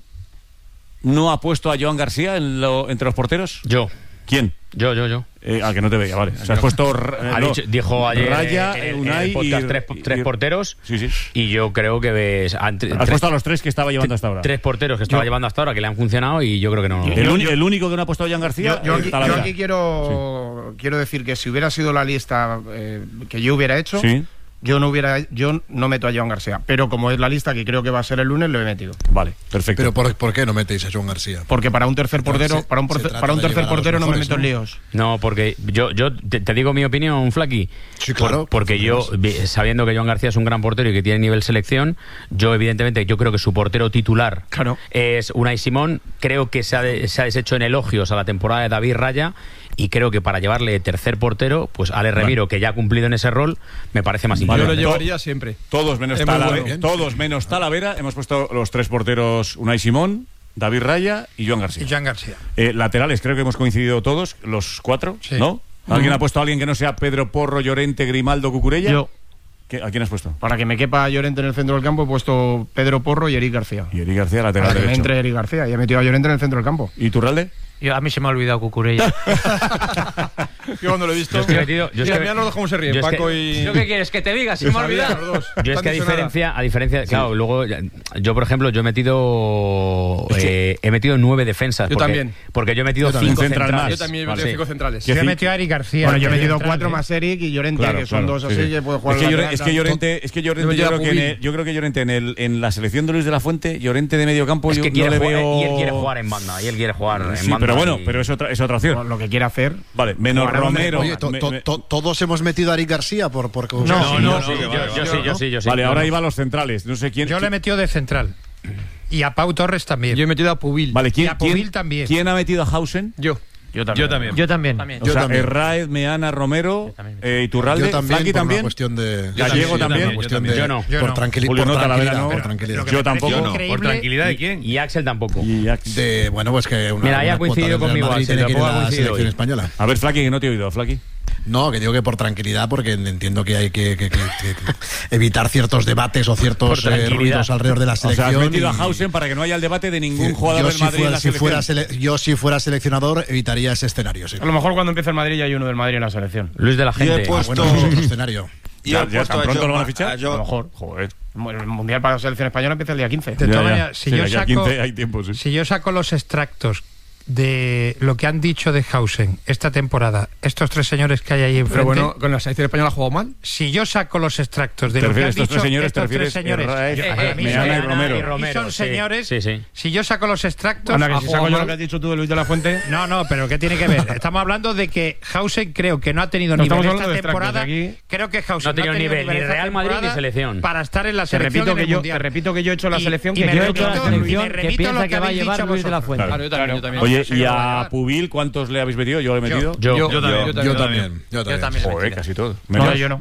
no ha puesto a Joan García en lo- entre los porteros? Yo. ¿Quién? Yo, yo, yo. Eh, al que no te veía, vale. O sea, has puesto eh, Ha no, dicho- dijo ayer Raya, en el, en Unai el podcast y- tres, tres y- porteros, Sí, sí. y yo creo que ves ante- Has tres, puesto a los tres que estaba llevando hasta ahora. tres porteros que estaba Yo- llevando hasta ahora que le han funcionado, y yo creo que no. El, uni- el único que no ha puesto a Joan García Yo, yo es aquí, Talavera. yo aquí quiero, quiero decir que si hubiera sido la lista eh, que yo hubiera hecho, Sí. yo no hubiera, yo no meto a Joan García. Pero como es la lista que creo que va a ser el lunes, lo he metido. Vale, perfecto. Pero ¿por, ¿por qué no metéis a Joan García? Porque para un tercer portero, se- para un, se porte- trata para un de tercer llevar a los portero no me mejores, meto en ¿no? líos. No, porque yo, yo te, te digo mi opinión, Flaky. Sí, claro. Por- porque yo, vi- sabiendo que Joan García es un gran portero y que tiene nivel selección, yo evidentemente yo creo que su portero titular Claro. es Unai Simón. Creo que se ha, de- se ha deshecho en elogios a la temporada de David Raya, y creo que para llevarle tercer portero, pues Ale Remiro, que ya ha cumplido en ese rol, me parece más Vale. importante. Yo lo llevaría siempre. Todos menos, Es muy Talavera, bueno. todos menos Talavera. Hemos puesto los tres porteros: Unai Simón, David Raya y Joan García. Y Joan García. Eh, laterales, creo que hemos coincidido todos, los cuatro, Sí. ¿no? ¿Alguien Ujú. ha puesto a alguien que no sea Pedro Porro, Llorente, Grimaldo, Cucurella? Yo. ¿Qué- ¿A quién has puesto? Para que me quepa Llorente en el centro del campo, he pusto Pedro Porro y Eric García. Y Eric García, lateral Para que me derecho. entre Eric García. Y he metido a Llorente en el centro del campo. ¿Y Turralde? Yo, a mí se me ha olvidado Cucurella. Yo cuando lo he visto. Yo es que he metido- yo es Mira, que- mira los dos cómo se ríen, yo es que- Paco y. ¿Yo qué quieres? ¿Que te diga? Se me ha olvidado. Los dos. Yo es Tan que a dicho nada. diferencia, a diferencia, claro, luego yo por ejemplo yo he metido Es que- eh, he metido nueve defensas. Yo porque, también. Porque yo he metido Yo también. cinco Un central centrales. más. Yo también he Vale. metido cinco centrales. ¿Qué Yo he ci- metido a Eric García. Bueno, yo he de metido central, cuatro ¿eh? más Eric y Llorente, Claro, que son claro, dos sí, así sí. que puede jugar Es que, la Llore- lateral, es que tal. Llorente, es que Llorente Yo me yo, llevo creo a que en Pubil. el- yo creo que Llorente en, el, en la selección de Luis de la Fuente, Llorente de medio campo, Es yo que quiere no le jugar, veo... y él quiere jugar en banda, y él quiere jugar en Sí, banda. pero bueno, y- pero es otra, es otra opción. Lo que quiere hacer. Vale, menos Jugar a donde le Romero. Oye, to- me- to- me- to- todos hemos metido a Eric García por porque No, Sí, no, yo no, sí, que yo- vale, yo vale, sí, ¿no? yo sí, yo sí. Vale, No, ahora no. iba a los centrales. No sé quién. Yo le he metido de central. Y a Pau Torres también. Yo he metido a Pubil. Vale, ¿quién, Y a Pubil quién- también. ¿quién ha metido a Hausen? Yo. Yo también. Yo también. Yo también. O Yo sea, también. Herráez, Meana, Romero, eh, Iturralde, Yo también, Flaqui por también. una cuestión de... Gallego Sí, también. por cuestión Yo de- Yo no. Yo por no. tranquili- Julio por no, Talavera tranquilidad, no. por Pero- tranquilidad. Lo que Yo me parece tampoco. Por increíble- tranquilidad de quién. Y Axel tampoco. Y Ax- De, bueno, pues que una, Mira, ahí ha una cuota coincidido del Real conmigo, Madrid Axel, tiene que ir tampoco a ha la coincidido selección hoy. española. A ver, Flaqui, que no te he oído, Flaqui. No, que digo que por tranquilidad, porque entiendo que hay que, que- que- que evitar ciertos debates o ciertos Por eh, tranquilidad. ruidos alrededor de la O sea, selección. has metido a y- Hausen para que no haya el debate de ningún Sí, jugador yo del si Madrid en fuera, la si selección. fuera sele- yo si fuera seleccionador evitaría ese escenario, sí. A lo mejor cuando empiece el Madrid ya hay uno del Madrid en la selección. Luis de la Yo he gente. Ah, puesto, bueno, es otro escenario. yo Ya- he ya puesto tan a pronto Jo- lo van a fichar. a A Jo- lo mejor. Joder. El Mundial para la selección española empieza el día quince. De Ya, todas ya. maneras, si Sí, yo de aquí a saco, quince hay tiempo, sí. si yo saco los extractos de lo que han dicho de Hausen esta temporada, estos tres señores que hay ahí enfrente, Pero bueno, con la selección española ha jugado mal. si yo saco los extractos de ¿Te lo que han refieres dicho estos tres señores? ¿Te estos tres refieres señores, Herráez, eh, para mí Meana son- y Romero? y son sí, señores, sí, sí. si yo saco los extractos, Anda, que ha si jugado saco yo lo mal. que has dicho tú de Luis de la Fuente. No, no, pero ¿qué tiene que ver? Estamos hablando de que Hausen creo que no ha tenido No nivel estamos esta hablando de temporada. extractos aquí. Creo que Hausen No ha tenido nivel ni esta Real Madrid ni temporada selección. para estar en la Te selección repito, en que el yo, Mundial. te repito que yo he hecho la Y- selección y que me yo he remito- hecho la y selección. me que remito a piensa lo que que va a habéis llevar dicho Luis de la vosotros. Fuente. Claro, yo también, yo también. Oye, Yo sé ¿y que lo va a a llevar. Pubil cuántos le habéis metido? Yo le he metido. Yo. Yo también. Yo- Yo también. Yo también. Yo también. Joder, casi todo. No, Menos. yo no.